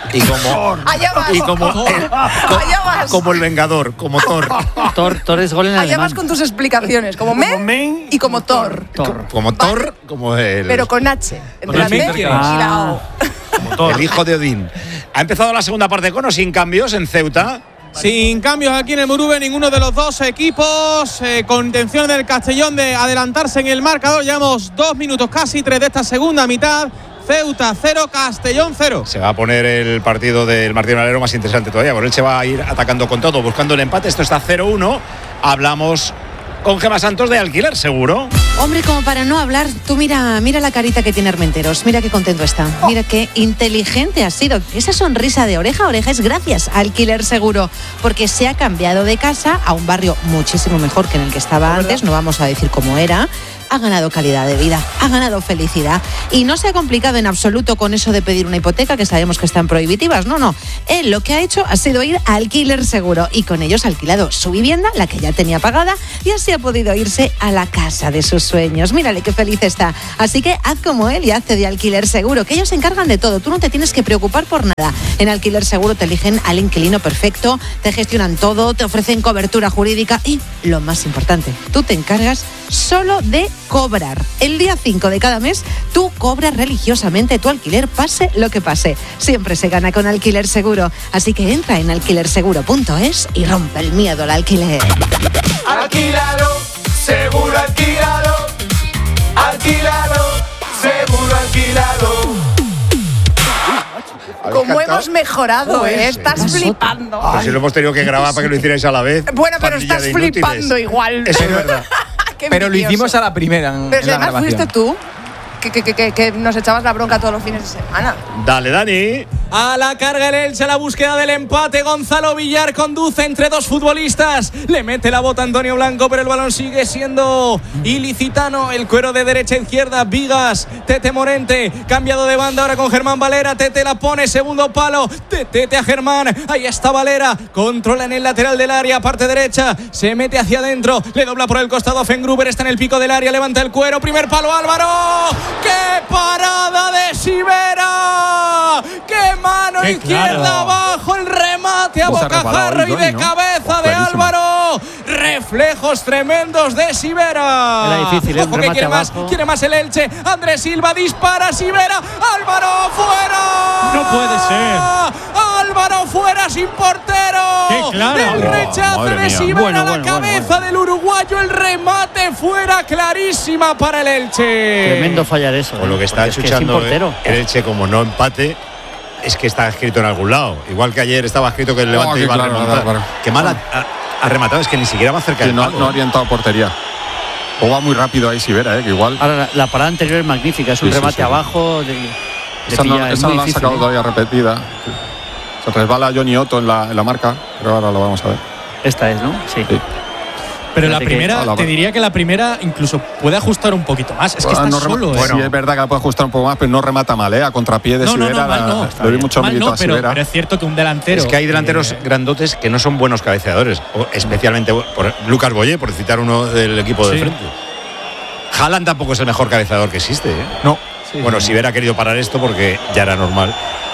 Y como Allá vas. y como Allá vas. como el Vengador, como Thor. Thor es gol en Allá alemán. vas con tus explicaciones, como men y como Thor. Como Thor, como el Pero con H. Entre la M y la O. el hijo de Odín. Ha empezado la segunda parte con o sin cambios en Ceuta. Sin cambios aquí en el Murube, ninguno de los dos equipos con intención del Castellón de adelantarse en el marcador. Llevamos 2 minutos casi 3 de esta segunda mitad. Ceuta 0, Castellón 0. Se va a poner el partido del Martín Valero más interesante todavía, porque él se va a ir atacando con todo, buscando el empate. Esto está 0-1. Hablamos con Gemma Santos de Alquiler Seguro. Hombre, como para no hablar, tú mira la carita que tiene Armenteros, mira qué contento está, mira qué inteligente ha sido. Esa sonrisa de oreja a oreja es gracias a Alquiler Seguro, porque se ha cambiado de casa a un barrio muchísimo mejor que en el que estaba antes, no vamos a decir cómo era. Ha ganado calidad de vida, ha ganado felicidad y no se ha complicado en absoluto con eso de pedir una hipoteca, que sabemos que están prohibitivas. No. Él lo que ha hecho ha sido ir a Alquiler Seguro y con ellos ha alquilado su vivienda, la que ya tenía pagada, y así ha podido irse a la casa de sus sueños. Mírale qué feliz está. Así que haz como él y hazte de Alquiler Seguro, que ellos se encargan de todo. Tú no te tienes que preocupar por nada. En Alquiler Seguro te eligen al inquilino perfecto, te gestionan todo, te ofrecen cobertura jurídica y, lo más importante, tú te encargas solo de cobrar. El día 5 de cada mes, tú cobras religiosamente tu alquiler, pase lo que pase. Siempre se gana con Alquiler Seguro. Así que entra en alquilerseguro.es y rompe el miedo al alquiler. Alquílalo, seguro alquílalo. Alquílalo, seguro alquílalo. Como hemos mejorado, estás flipando. Pues si lo hemos tenido que grabar para que lo hicierais a la vez. Bueno, pero Pandilla estás de inútiles. flipando igual. Eso es verdad. Qué Pero lo envidioso. hicimos a la primera. Pero si además fuiste tú que nos echabas la bronca todos los fines de semana. Dale, Dani. A la carga el Elche, a la búsqueda del empate. Gonzalo Villar conduce entre dos futbolistas. Le mete la bota Antonio Blanco, pero el balón sigue siendo ilicitano. El cuero de derecha a izquierda. Vigas, Tete Morente. Cambiado de banda ahora con Germán Valera. Tete la pone, segundo palo. Tete a Germán. Ahí está Valera. Controla en el lateral del área, parte derecha. Se mete hacia adentro. Le dobla por el costado a Fengruber. Está en el pico del área. Levanta el cuero. Primer palo, Álvaro. ¡Qué parada de Sivera! ¡Qué mano ¡Qué izquierda claro! abajo! El remate a bocajarro y de cabeza de Álvaro. Reflejos tremendos de Sivera. Era difícil, Ojo un que remate abajo. quiere más el Elche. Andrés Silva dispara, Sivera. ¡Álvaro fuera! No puede ser. ¡Álvaro fuera sin portero! ¡Qué claro! El rechazo Madre de mía. Sivera a la cabeza del uruguayo. El remate fuera, clarísima para el Elche. Tremendo fallar eso. Con lo que está porque es que escuchando sin portero. el Elche, como no empate, es que está escrito en algún lado. Igual que ayer estaba escrito que el Levante iba a remontar. claro. Qué mal ha rematado, es que ni siquiera va cerca Que del no, palo. no ha orientado portería. O va muy rápido ahí Sivera, que igual. Ahora, la parada anterior es magnífica, es un Sí, sí, remate sí. abajo. Esa no la han difícil, sacado todavía repetida. Se resbala Johnny Otto en la marca, pero ahora lo vamos a ver. Esta es, ¿no? Sí. Pero la Fíjate que- primera, te diría que la primera incluso puede ajustar un poquito más. Es que está No solo. remata- sí, es verdad que la puede ajustar un poco más, pero no remata mal, a contrapié de Sivera. mal no. Le doy mucho Mal mérito no, a Sivera. pero es cierto que un delantero. Es que hay delanteros grandotes que no son buenos cabeceadores, o especialmente por Lucas Boyé, por citar uno del equipo de Sí. frente. Haaland tampoco es el mejor cabeceador que existe. No. Bueno, si hubiera querido parar esto porque ya era normal.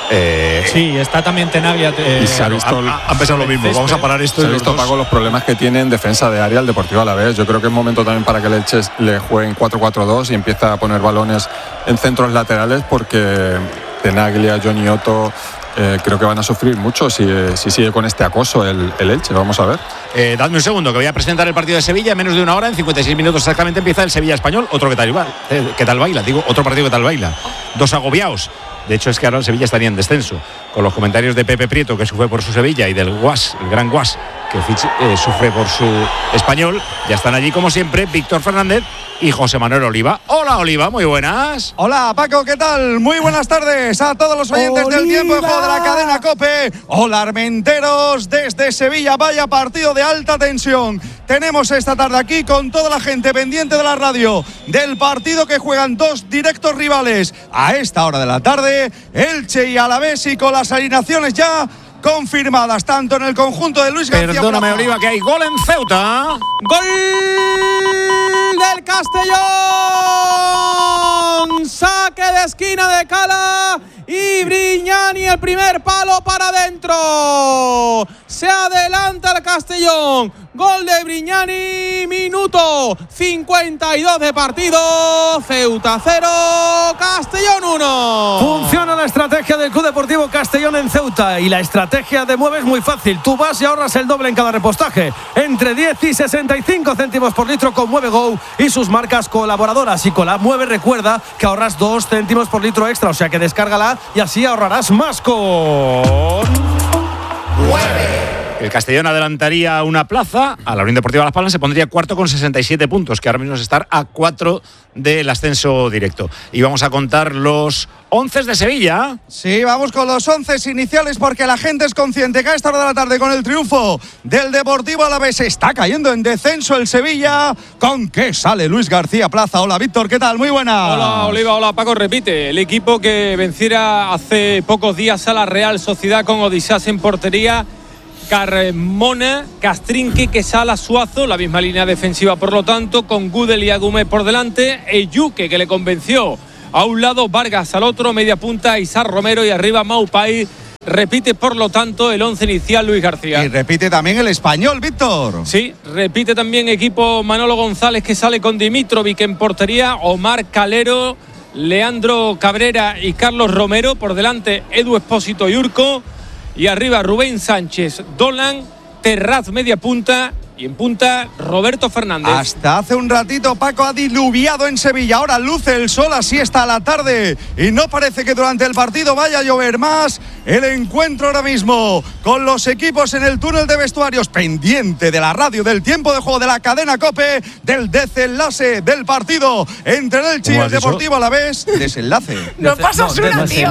Sí, está también Tenaglia. Y se ha visto han pensado lo mismo. Vamos a parar esto. Se ha y visto, los dos- Paco, los problemas que tiene en defensa de área el Deportivo Alavés. Yo creo que es momento también para que el Elche le juegue en 4-4-2 y empiece a poner balones en centros laterales, porque Tenaglia, Johnny Otto, creo que van a sufrir mucho si sigue con este acoso el Elche. Vamos a ver. Dadme un segundo, que voy a presentar el partido de Sevilla en menos de una hora. En 56 minutos exactamente empieza el Sevilla Español. Otro que tal baila. Digo, otro partido que tal baila. Dos agobiados. De hecho, es que ahora el Sevilla estaría en descenso. Con los comentarios de Pepe Prieto, que sufre por su Sevilla, y del Guas, el gran Guas, que sufre por su Español. Ya están allí, como siempre, Víctor Fernández y José Manuel Oliva. Hola, Oliva, muy buenas. Hola, Paco, ¿qué tal? Muy buenas tardes a todos los oyentes del Tiempo de Juego de la cadena COPE. Hola, Armenteros, desde Sevilla. Vaya partido de alta tensión. Tenemos esta tarde aquí con toda la gente pendiente de la radio del partido que juegan dos directos rivales a esta hora de la tarde, Elche y Alavés, y con las alineaciones ya confirmadas tanto en el conjunto de Luis García. Perdóname, Plaza. Oliva, que hay gol en Ceuta. ¡Gol del Castellón! Saque de esquina de Cala y Brignani, el primer palo para adentro. Se adelanta el Castellón. Gol de Brignani, minuto 52 de partido. Ceuta 0, Castellón 1. Funciona la estrategia del Club Deportivo Castellón en Ceuta y la estrategia de Mueve es muy fácil. Tú vas y ahorras el doble en cada repostaje, entre 10 y 65 céntimos por litro con Mueve Go y sus marcas colaboradoras. Y con la Mueve recuerda que ahorras 2 céntimos por litro extra, o sea que descárgala y así ahorrarás más con Mueve. El Castellón adelantaría una plaza a la Unión Deportiva Las Palmas, se pondría cuarto con 67 puntos, que ahora mismo es estar a 4 del ascenso directo. Y vamos a contar los 11 de Sevilla. Sí, vamos con los 11 iniciales porque la gente es consciente que a esta hora de la tarde, con el triunfo del Deportivo Alavés, está cayendo en descenso el Sevilla. ¿Con qué sale Luis García Plaza? Hola Víctor, ¿qué tal? Muy buena. Hola Oliva, hola Paco. Repite, el equipo que venciera hace pocos días a la Real Sociedad con Odisás en portería, Carmona, Castrinque, Quesala, Suazo, la misma línea defensiva por lo tanto, con Gudel y Agumé por delante, Eyuque, que le convenció a un lado, Vargas al otro, media punta Isar Romero y arriba Maupay. Repite por lo tanto el 11 inicial Luis García. Y repite también el español, Víctor. Sí, repite también equipo Manolo González, que sale con Dimitrovic en portería, Omar Calero, Leandro Cabrera y Carlos Romero, por delante Edu Espósito y Urco. Y arriba Rubén Sánchez, Dolan, Terraz media punta y en punta Roberto Fernández. Hasta hace un ratito Paco ha diluviado en Sevilla, ahora luce el sol, así está la tarde y no parece que durante el partido vaya a llover más. El encuentro ahora mismo con los equipos en el túnel de vestuarios, pendiente de la radio, del tiempo de juego de la cadena COPE, del desenlace del partido entre el Elche y el Deportivo Alavés. Desenlace. No pasas una, tío.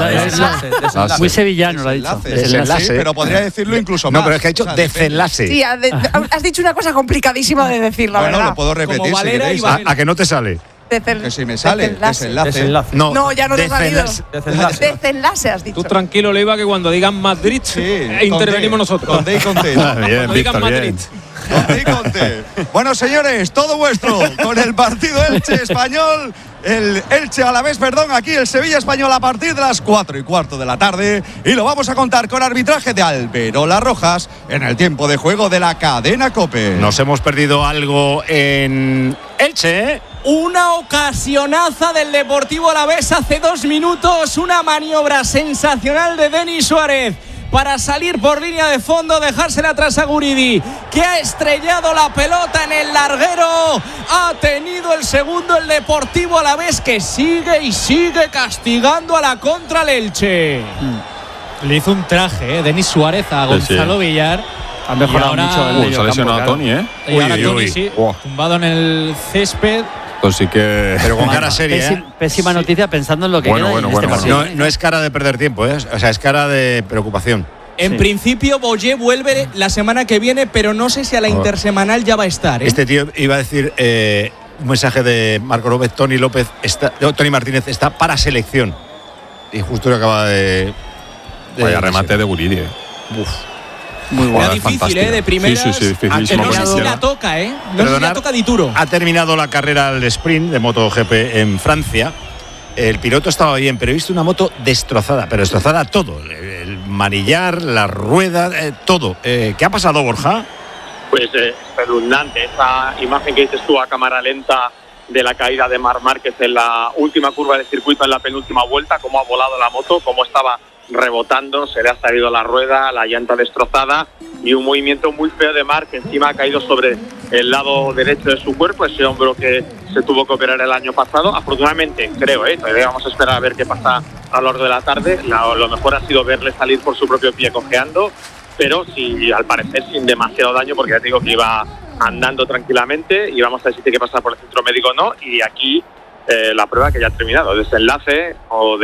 Muy sevillano lo ha dicho. Desenlace, sí, pero podría decirlo incluso más. No, pero es que ha dicho desenlace. Sí, has dicho una cosa complicadísima de decir, la verdad. Bueno, lo puedo repetir si queréis. ¿A que no te sale? Que si me sale, desenlace. No, ya no te ha salido. Desenlace has dicho. Tú tranquilo, Leiva, que cuando digan Madrid, intervenimos nosotros. Conté y conté. Bien, Víctor, bien. Conté y conté. Bueno, señores, todo vuestro con el partido Elche-Español. El Elche Alavés, perdón, aquí el Sevilla Español a partir de las 4:15 de la tarde. Y lo vamos a contar con arbitraje de Alberola Rojas en el tiempo de juego de la cadena COPE. Nos hemos perdido algo en Elche, ¿eh? Una ocasionaza del Deportivo Alavés hace 2 minutos. Una maniobra sensacional de Denis Suárez para salir por línea de fondo, dejársela atrás a Guridi, que ha estrellado la pelota en el larguero. Ha tenido el segundo el Deportivo Alavés, que sigue y sigue castigando a la contra el Elche. Le hizo un traje, Denis Suárez a Gonzalo Villar. Ha mejorado mucho el medio se ha lesionado campo, a Toni, ¿eh? Y ahora Toni, sí, tumbado en el césped. Pues sí que... Pero con cara seria, Pésima noticia pensando en lo que queda en este partido. No es cara de perder tiempo, ¿eh? O sea, es cara de preocupación. En principio, Boyer vuelve la semana que viene, pero no sé si a la intersemanal ya va a estar, ¿eh? Este tío iba a decir un mensaje de Marco López, Toni Martínez está para selección. Y justo lo acaba de vaya remate de Guridi. Muy bueno. Era difícil, de primeras. Sí, dificilísimo. No sé si la toca, No sé si la toca Dituro. Ha terminado la carrera al sprint de MotoGP en Francia. El piloto estaba bien, pero he visto una moto destrozada, pero destrozada todo. El manillar, la rueda, todo. ¿Qué ha pasado, Borja? Pues espeluznante. Esa imagen que dices tú a cámara lenta de la caída de Marc Márquez en la última curva del circuito, en la penúltima vuelta, cómo ha volado la moto, cómo estaba rebotando, se le ha salido la rueda, la llanta destrozada y un movimiento muy feo de Marc, que encima ha caído sobre el lado derecho de su cuerpo, ese hombro que se tuvo que operar el año pasado. Afortunadamente, creo, todavía vamos a esperar a ver qué pasa a lo largo de la tarde. Lo mejor ha sido verle salir por su propio pie cojeando, pero sí, al parecer sin demasiado daño, porque ya te digo que iba andando tranquilamente y vamos a ver si tiene que pasar por el centro médico o no. Y aquí la prueba que ya ha terminado, desenlace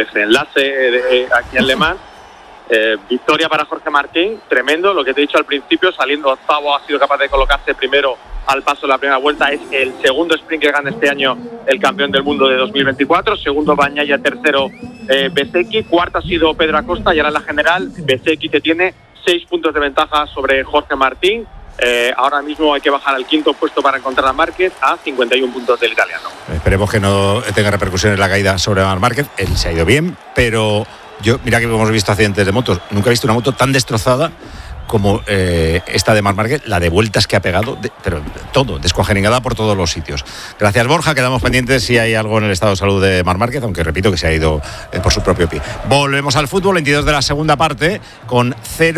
aquí en Le Mans. Victoria para Jorge Martín, tremendo, lo que te he dicho al principio, saliendo octavo, ha sido capaz de colocarse primero al paso de la primera vuelta. Es el segundo sprint que gana este año el campeón del mundo de 2024, segundo Bagnaia, tercero Bezzecchi, cuarto ha sido Pedro Acosta y ahora en la general Bezzecchi, que tiene 6 puntos de ventaja sobre Jorge Martín. Ahora mismo hay que bajar al quinto puesto para encontrar a Márquez, a 51 puntos del italiano. Esperemos que no tenga repercusiones la caída sobre Marc Márquez. Él se ha ido bien, pero Yo, mira que hemos visto accidentes de motos, nunca he visto una moto tan destrozada como esta de Marc Márquez, la de vueltas que ha pegado, pero todo, descuajeringada por todos los sitios. Gracias, Borja, quedamos pendientes si hay algo en el estado de salud de Marc Márquez, aunque repito que se ha ido por su propio pie. Volvemos al fútbol, 22 de la segunda parte, con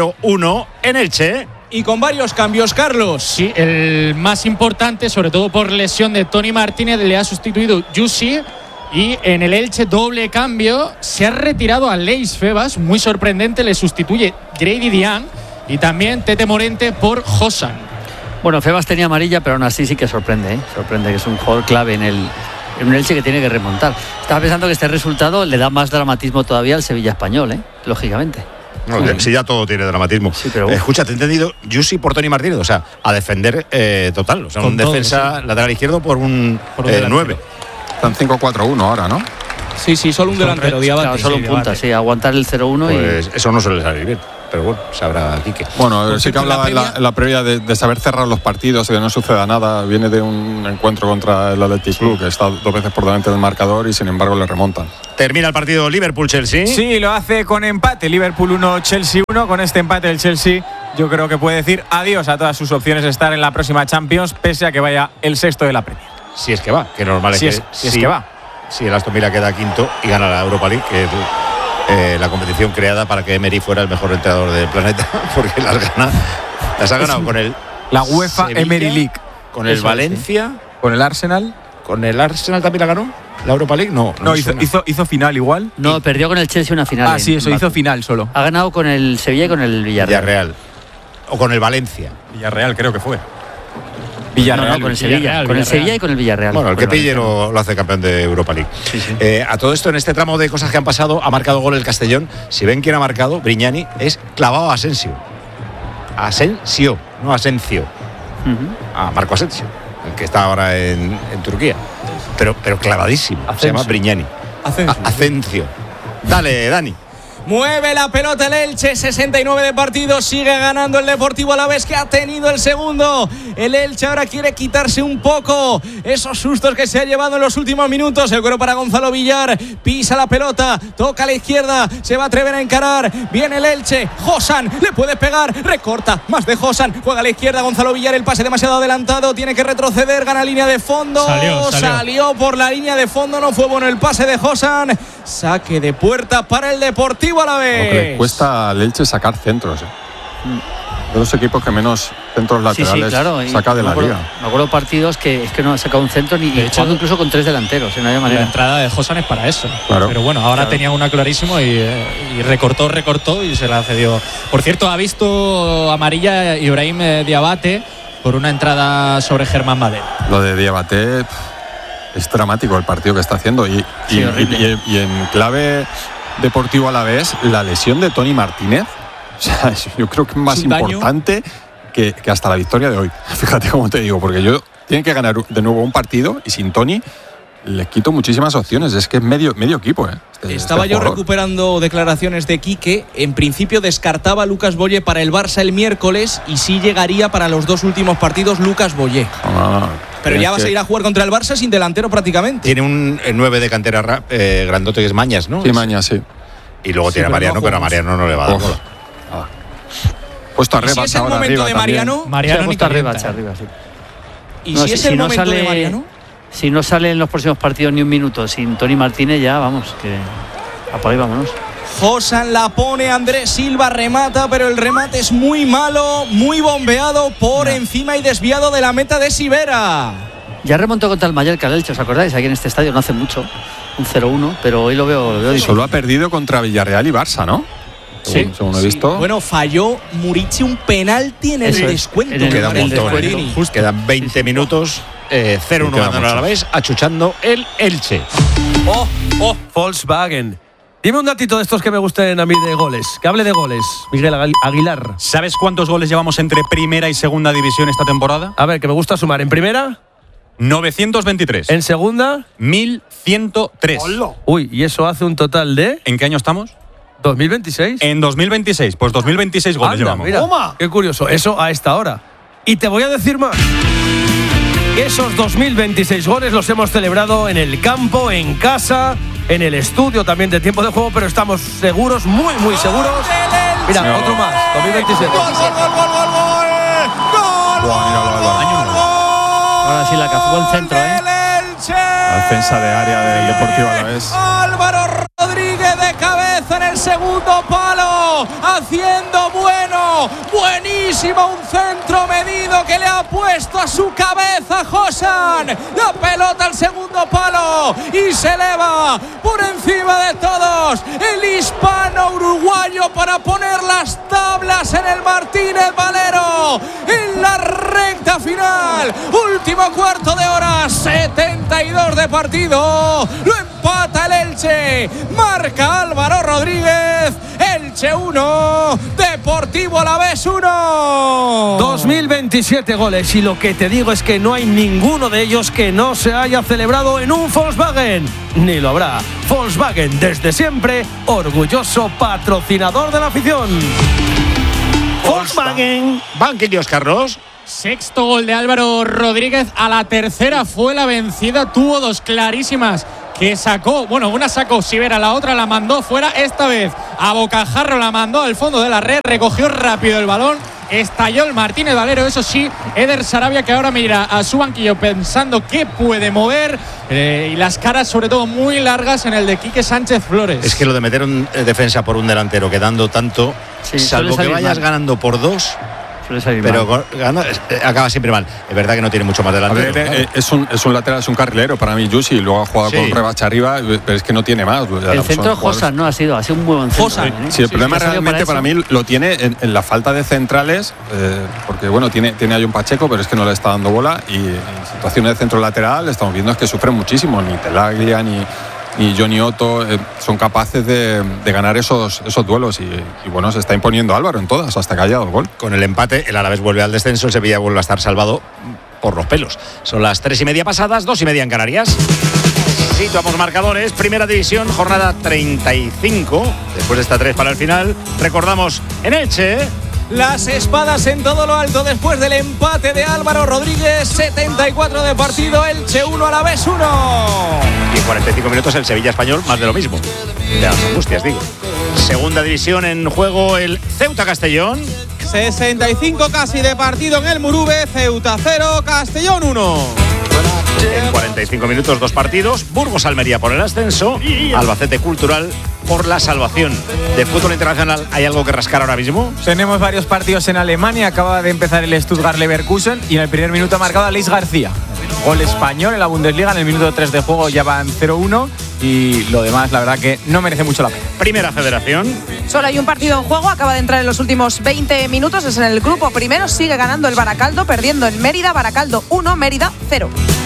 0-1 en Elche. Y con varios cambios, Carlos. Sí, el más importante, sobre todo por lesión de Toni Martínez, le ha sustituido Jussi. Y en el Elche, doble cambio, se ha retirado a Leis Febas, muy sorprendente, le sustituye Grady Dian y también Tete Morente por Josan. Bueno, Febas tenía amarilla, pero aún así sí que sorprende, ¿eh? Sorprende, que es un jugador clave en un Elche que tiene que remontar. Estaba pensando que este resultado le da más dramatismo todavía al Sevilla español, ¿eh? Lógicamente. No, si ya todo tiene dramatismo. Sí, pero escucha, te he entendido, Jussi por Toni Martínez, o sea, a defender total, o sea, un defensa lateral izquierdo por un 9. Están 5-4-1 ahora, ¿no? Sí, solo un delantero, Diabate. Claro, solo un punta, sí, aguantar el 0-1 pues eso no suele salir bien. Pero bueno, sabrá Quique. Bueno, sí que hablaba en la previa de saber cerrar los partidos y de no suceda nada. Viene de un encuentro contra el Athletic Club, que está 2 veces por delante del marcador y sin embargo le remontan. Termina el partido Liverpool-Chelsea. Sí, lo hace con empate. Liverpool 1, Chelsea 1. Con este empate el Chelsea yo creo que puede decir adiós a todas sus opciones de estar en la próxima Champions, pese a que vaya el sexto de la Premier. Si es que va, que normal si es que va. Si el Aston Villa queda quinto y gana la Europa League, que es la competición creada para que Emery fuera el mejor entrenador del planeta, porque las ha ganado con el la UEFA Sevilla, Emery League, con el Valencia, con el Arsenal. ¿Con el Arsenal también la ganó? ¿La Europa League? No hizo final igual. No, perdió con el Chelsea una final. Sí, eso, hizo final solo. Ha ganado con el Sevilla y con el Villarreal. O con el Valencia. Villarreal creo que fue. Villarreal, no, con el Sevilla. Con el Sevilla y con el Villarreal. Bueno, el que pille lo hace campeón de Europa League. Sí. A todo esto, en este tramo de cosas que han pasado, ha marcado gol el Castellón. Si ven quién ha marcado, Brignani, es clavado a Asensio. Asensio, no Asencio. Marco Asensio, el que está ahora en Turquía. Pero clavadísimo. Se llama Brignani. Asensio. Dale, Dani. Mueve la pelota el Elche, 69 de partido, sigue ganando el Deportivo Alavés, que ha tenido el segundo. El Elche ahora quiere quitarse un poco esos sustos que se ha llevado en los últimos minutos. El cuero para Gonzalo Villar, pisa la pelota, toca a la izquierda, se va a atrever a encarar. Viene el Elche, Josan, le puede pegar, recorta, más de Josan, juega a la izquierda Gonzalo Villar, el pase demasiado adelantado, tiene que retroceder, gana línea de fondo. Salió por la línea de fondo, no fue bueno el pase de Josan. Saque de puerta para el Deportivo Alavés. Cuesta al Elche sacar centros. De los equipos que menos centros laterales saca de la liga. Me acuerdo partidos que es que no ha sacado un centro ni jugando incluso con 3 delanteros. No había manera. La entrada de Josan es para eso. Claro. Pero bueno, ahora tenía una clarísimo y recortó y se la cedió. Por cierto, ha visto amarilla Ibrahim Diabate por una entrada sobre Germán Valera. Lo de Diabate es dramático el partido que está haciendo y en clave Deportivo Alavés, la lesión de Toni Martínez, o sea, yo creo que es más importante que hasta la victoria de hoy. Fíjate cómo te digo, porque tienen que ganar de nuevo un partido y sin Toni les quito muchísimas opciones. Es que es medio equipo. Estaba yo recuperando declaraciones de Quique. En principio descartaba a Lucas Boye para el Barça el miércoles y sí llegaría para los 2 últimos partidos Lucas Boye. Pero ya vas a ir a jugar contra el Barça sin delantero prácticamente. Tiene un 9 de cantera grandote que es Mañas, ¿no? Sí, Mañas, sí. Y luego tiene a Mariano, pero a Mariano no le va a dar bola. Puesto arriba. Si es el momento de Mariano. Mariano puesto arriba, sí. Y si es el momento de Mariano. Si no sale en los próximos partidos ni un minuto sin Toni Martínez, ya vamos, que apaga y vámonos. Josan la pone, Andrés Silva remata, pero el remate es muy malo, muy bombeado por encima y desviado de la meta de Sivera. Ya remontó contra el Mallorca el Elche, ¿os acordáis? Aquí en este estadio no hace mucho, un 0-1, pero hoy lo veo difícil. Solo ha perdido contra Villarreal y Barça, ¿no? Según he visto. Bueno, falló Murici un penalti en el descuento. Queda un montón, quedan 20 minutos. 0-1 ganando a la vez, achuchando el Elche. Volkswagen. Dime un datito de estos que me gusten a mí de goles. Que hable de goles, Miguel Aguilar. ¿Sabes cuántos goles llevamos entre primera y segunda división esta temporada? A ver, que me gusta sumar. ¿En primera? 923. ¿En segunda? 1103. Uy, ¿y eso hace un total de? ¿En qué año estamos? 2026. En 2026, pues 2026 goles llevamos. Mira, qué curioso, eso a esta hora. Y te voy a decir más. Esos 2026 goles los hemos celebrado en el campo, en casa, en el estudio también de tiempo de juego, pero estamos seguros, muy, muy seguros. Mira, otro más, 2027. Ahora sí, la que fue el centro, La defensa de área del Deportivo Alavés. Álvaro Rodríguez de cabeza en el segundo palo, haciendo buenísimo, un centro medido que le ha puesto a su cabeza Josan. La pelota al segundo palo y se eleva por encima de todos el hispano-uruguayo para poner las tablas en el Martínez Valero en la recta final. Último cuarto de hora, 72 de partido. Lo empata el Elche, marca Álvaro Rodríguez. Elche 1, Deportivo Alavés 1. 2027 goles, y lo que te digo es que no hay ninguno de ellos que no se haya celebrado en un Volkswagen, ni lo habrá. Volkswagen, desde siempre, orgulloso patrocinador de la afición. Volkswagen. Banquillos, Carlos. Sexto gol de Álvaro Rodríguez. A la tercera fue la vencida. Tuvo dos clarísimas que sacó. Bueno, una sacó Sivera, la otra la mandó fuera. Esta vez a bocajarro la mandó al fondo de la red. Recogió rápido el balón. Estalló el Martínez Valero. Eso sí, Eder Sarabia, que ahora mira a su banquillo pensando que puede mover. Y las caras, sobre todo, muy largas en el de Quique Sánchez Flores. Es que lo de meter un defensa por un delantero quedando tanto, Sí, salvo que vayas mal. ganando por 2. Pero acaba siempre mal. Es verdad que no tiene mucho más delantero. Ver, es un lateral, es un carrilero para mí, Yusi. Luego ha jugado con Rebacha arriba, pero es que no tiene más. El centro Josan no ha sido un buen centro. Sí, el problema realmente para mí lo tiene en la falta de centrales, porque bueno, tiene a John Pacheco, pero es que no le está dando bola, y en situaciones de centro lateral estamos viendo es que sufren muchísimo. Ni Telaglia ni Johnny Otto son capaces de ganar esos duelos, y bueno, se está imponiendo Álvaro en todas hasta que ha llegado el gol. Con el empate, el Alavés vuelve al descenso, el Sevilla vuelve a estar salvado por los pelos. Son las 3:30 pasadas, 2:30 en Canarias. Situamos marcadores. Primera división, jornada 35. Después de esta 3 para el final, recordamos en Elche. Las espadas en todo lo alto después del empate de Álvaro Rodríguez. 74 de partido, Elche 1, Alavés 1. Y en 45 minutos el Sevilla Español, más de lo mismo. De las angustias, digo. Segunda división en juego, el Ceuta Castellón. 65 casi de partido en el Murube. Ceuta 0, Castellón 1. En 45 minutos, 2 partidos. Burgos Almería por el ascenso. Albacete Cultural por la salvación. De fútbol internacional, ¿hay algo que rascar ahora mismo? Tenemos varios partidos en Alemania. Acaba de empezar el Stuttgart Leverkusen y en el primer minuto ha marcado a Luis García. Gol español en la Bundesliga. En el minuto 3 de juego ya van 0-1. Y lo demás, la verdad que no merece mucho la pena. Primera Federación. Solo hay un partido en juego, acaba de entrar en los últimos 20 minutos, es en el grupo primero, sigue ganando el Baracaldo, perdiendo en Mérida, Baracaldo 1, Mérida 0.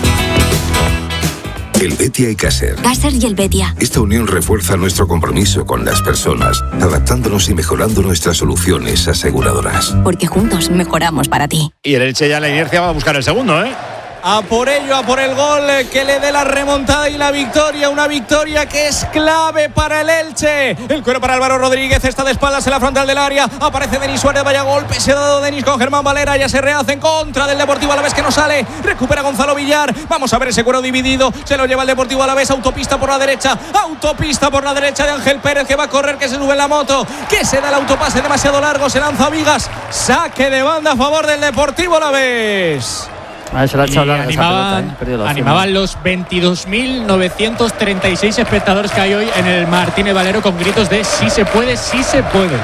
El Betia y Caser. Caser y el Betia. Esta unión refuerza nuestro compromiso con las personas, adaptándonos y mejorando nuestras soluciones aseguradoras. Porque juntos mejoramos para ti. Y el Elche ya en la inercia va a buscar el segundo, ¿eh? A por ello, a por el gol que le dé la remontada y la victoria. Una victoria que es clave para el Elche. El cuero para Álvaro Rodríguez, está de espaldas en la frontal del área. Aparece Denis Suárez, vaya golpe. Se ha dado Denis con Germán Valera. Ya se rehace en contra del Deportivo Alavés, que no sale. Recupera Gonzalo Villar. Vamos a ver ese cuero dividido. Se lo lleva el Deportivo Alavés. Autopista por la derecha. Autopista por la derecha de Ángel Pérez, que va a correr, que se sube en la moto. Que se da el autopase demasiado largo. Se lanza a Vigas. Saque de banda a favor del Deportivo Alavés. Se la ha echado larga esa pelota, animaban los 22.936 espectadores que hay hoy en el Martínez Valero con gritos de sí se puede, sí se puede.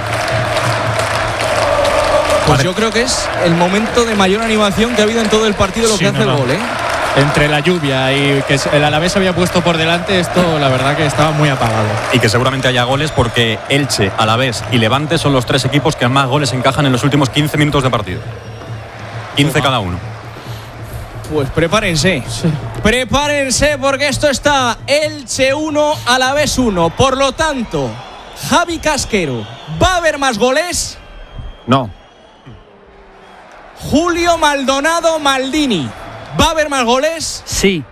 Pues yo creo que es el momento de mayor animación que ha habido en todo el partido, lo que hace el gol, ¿eh? Entre la lluvia y que el Alavés había puesto por delante, esto la verdad que estaba muy apagado. Y que seguramente haya goles porque Elche, Alavés y Levante son los 3 equipos que más goles encajan en los últimos 15 minutos de partido. 15 cada uno. Pues prepárense. Sí. Prepárense porque esto está Elche 1, Alavés 1. Por lo tanto, Javi Casquero, ¿va a haber más goles? No. Julio Maldonado Maldini, ¿va a haber más goles? Sí.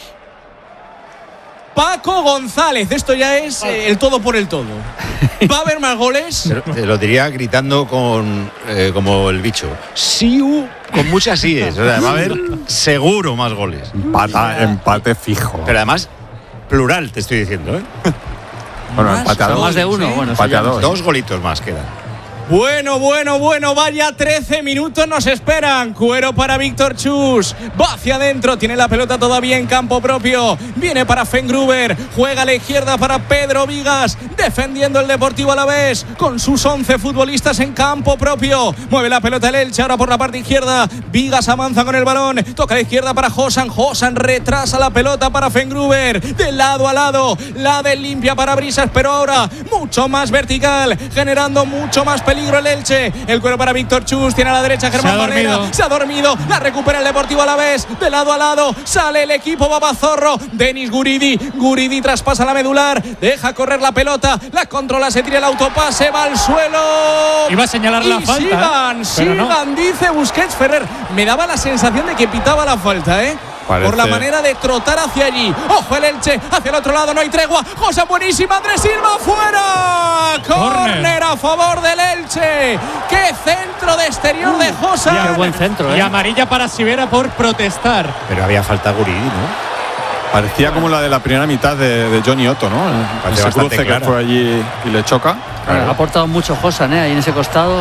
Paco González, esto ya es el todo por el todo. ¿Va a haber más goles? Te lo diría gritando como el bicho. Siu, con muchas síes. O sea, va a haber seguro más goles. Empate fijo. Pero además, plural, te estoy diciendo, ¿eh? Bueno, empate a dos. Más de uno, bueno, Empate a dos. 2 golitos más quedan. Bueno, vaya 13 minutos nos esperan. Cuero para Víctor Chus. Va hacia adentro, tiene la pelota todavía en campo propio. Viene para Fengruber, juega a la izquierda para Pedro Vigas, defendiendo el Deportivo Alavés con sus 11 futbolistas en campo propio. Mueve la pelota el Elche ahora por la parte izquierda. Vigas avanza con el balón, toca a la izquierda para Josan. Josan retrasa la pelota para Fengruber, de lado a lado. La del limpia para Brisas, pero ahora mucho más vertical, generando mucho más peligro el Elche. El cuero para Víctor Chus, tiene a la derecha Germán Valera, se ha dormido, la recupera el Deportivo Alavés, de lado a lado, sale el equipo Babazorro. Denis Guridi traspasa la medular, deja correr la pelota, la controla, se tira el autopase, va al suelo. Iba a señalar la falta. Sigan, dice Busquets. Ferrer, me daba la sensación de que pitaba la falta, Parece. Por la manera de trotar hacia allí. Ojo el Elche, hacia el otro lado, no hay tregua. José buenísima, Andrés Silva fuera. Córner a favor del Elche. Qué centro de exterior de José. Qué buen centro, Y amarilla para Sivera por protestar. Pero había falta Guridi, ¿no? Parecía como la de la primera mitad de Johnny Otto, ¿no? Ese cruce que fue allí y le choca. Ha aportado mucho Josan, ahí en ese costado.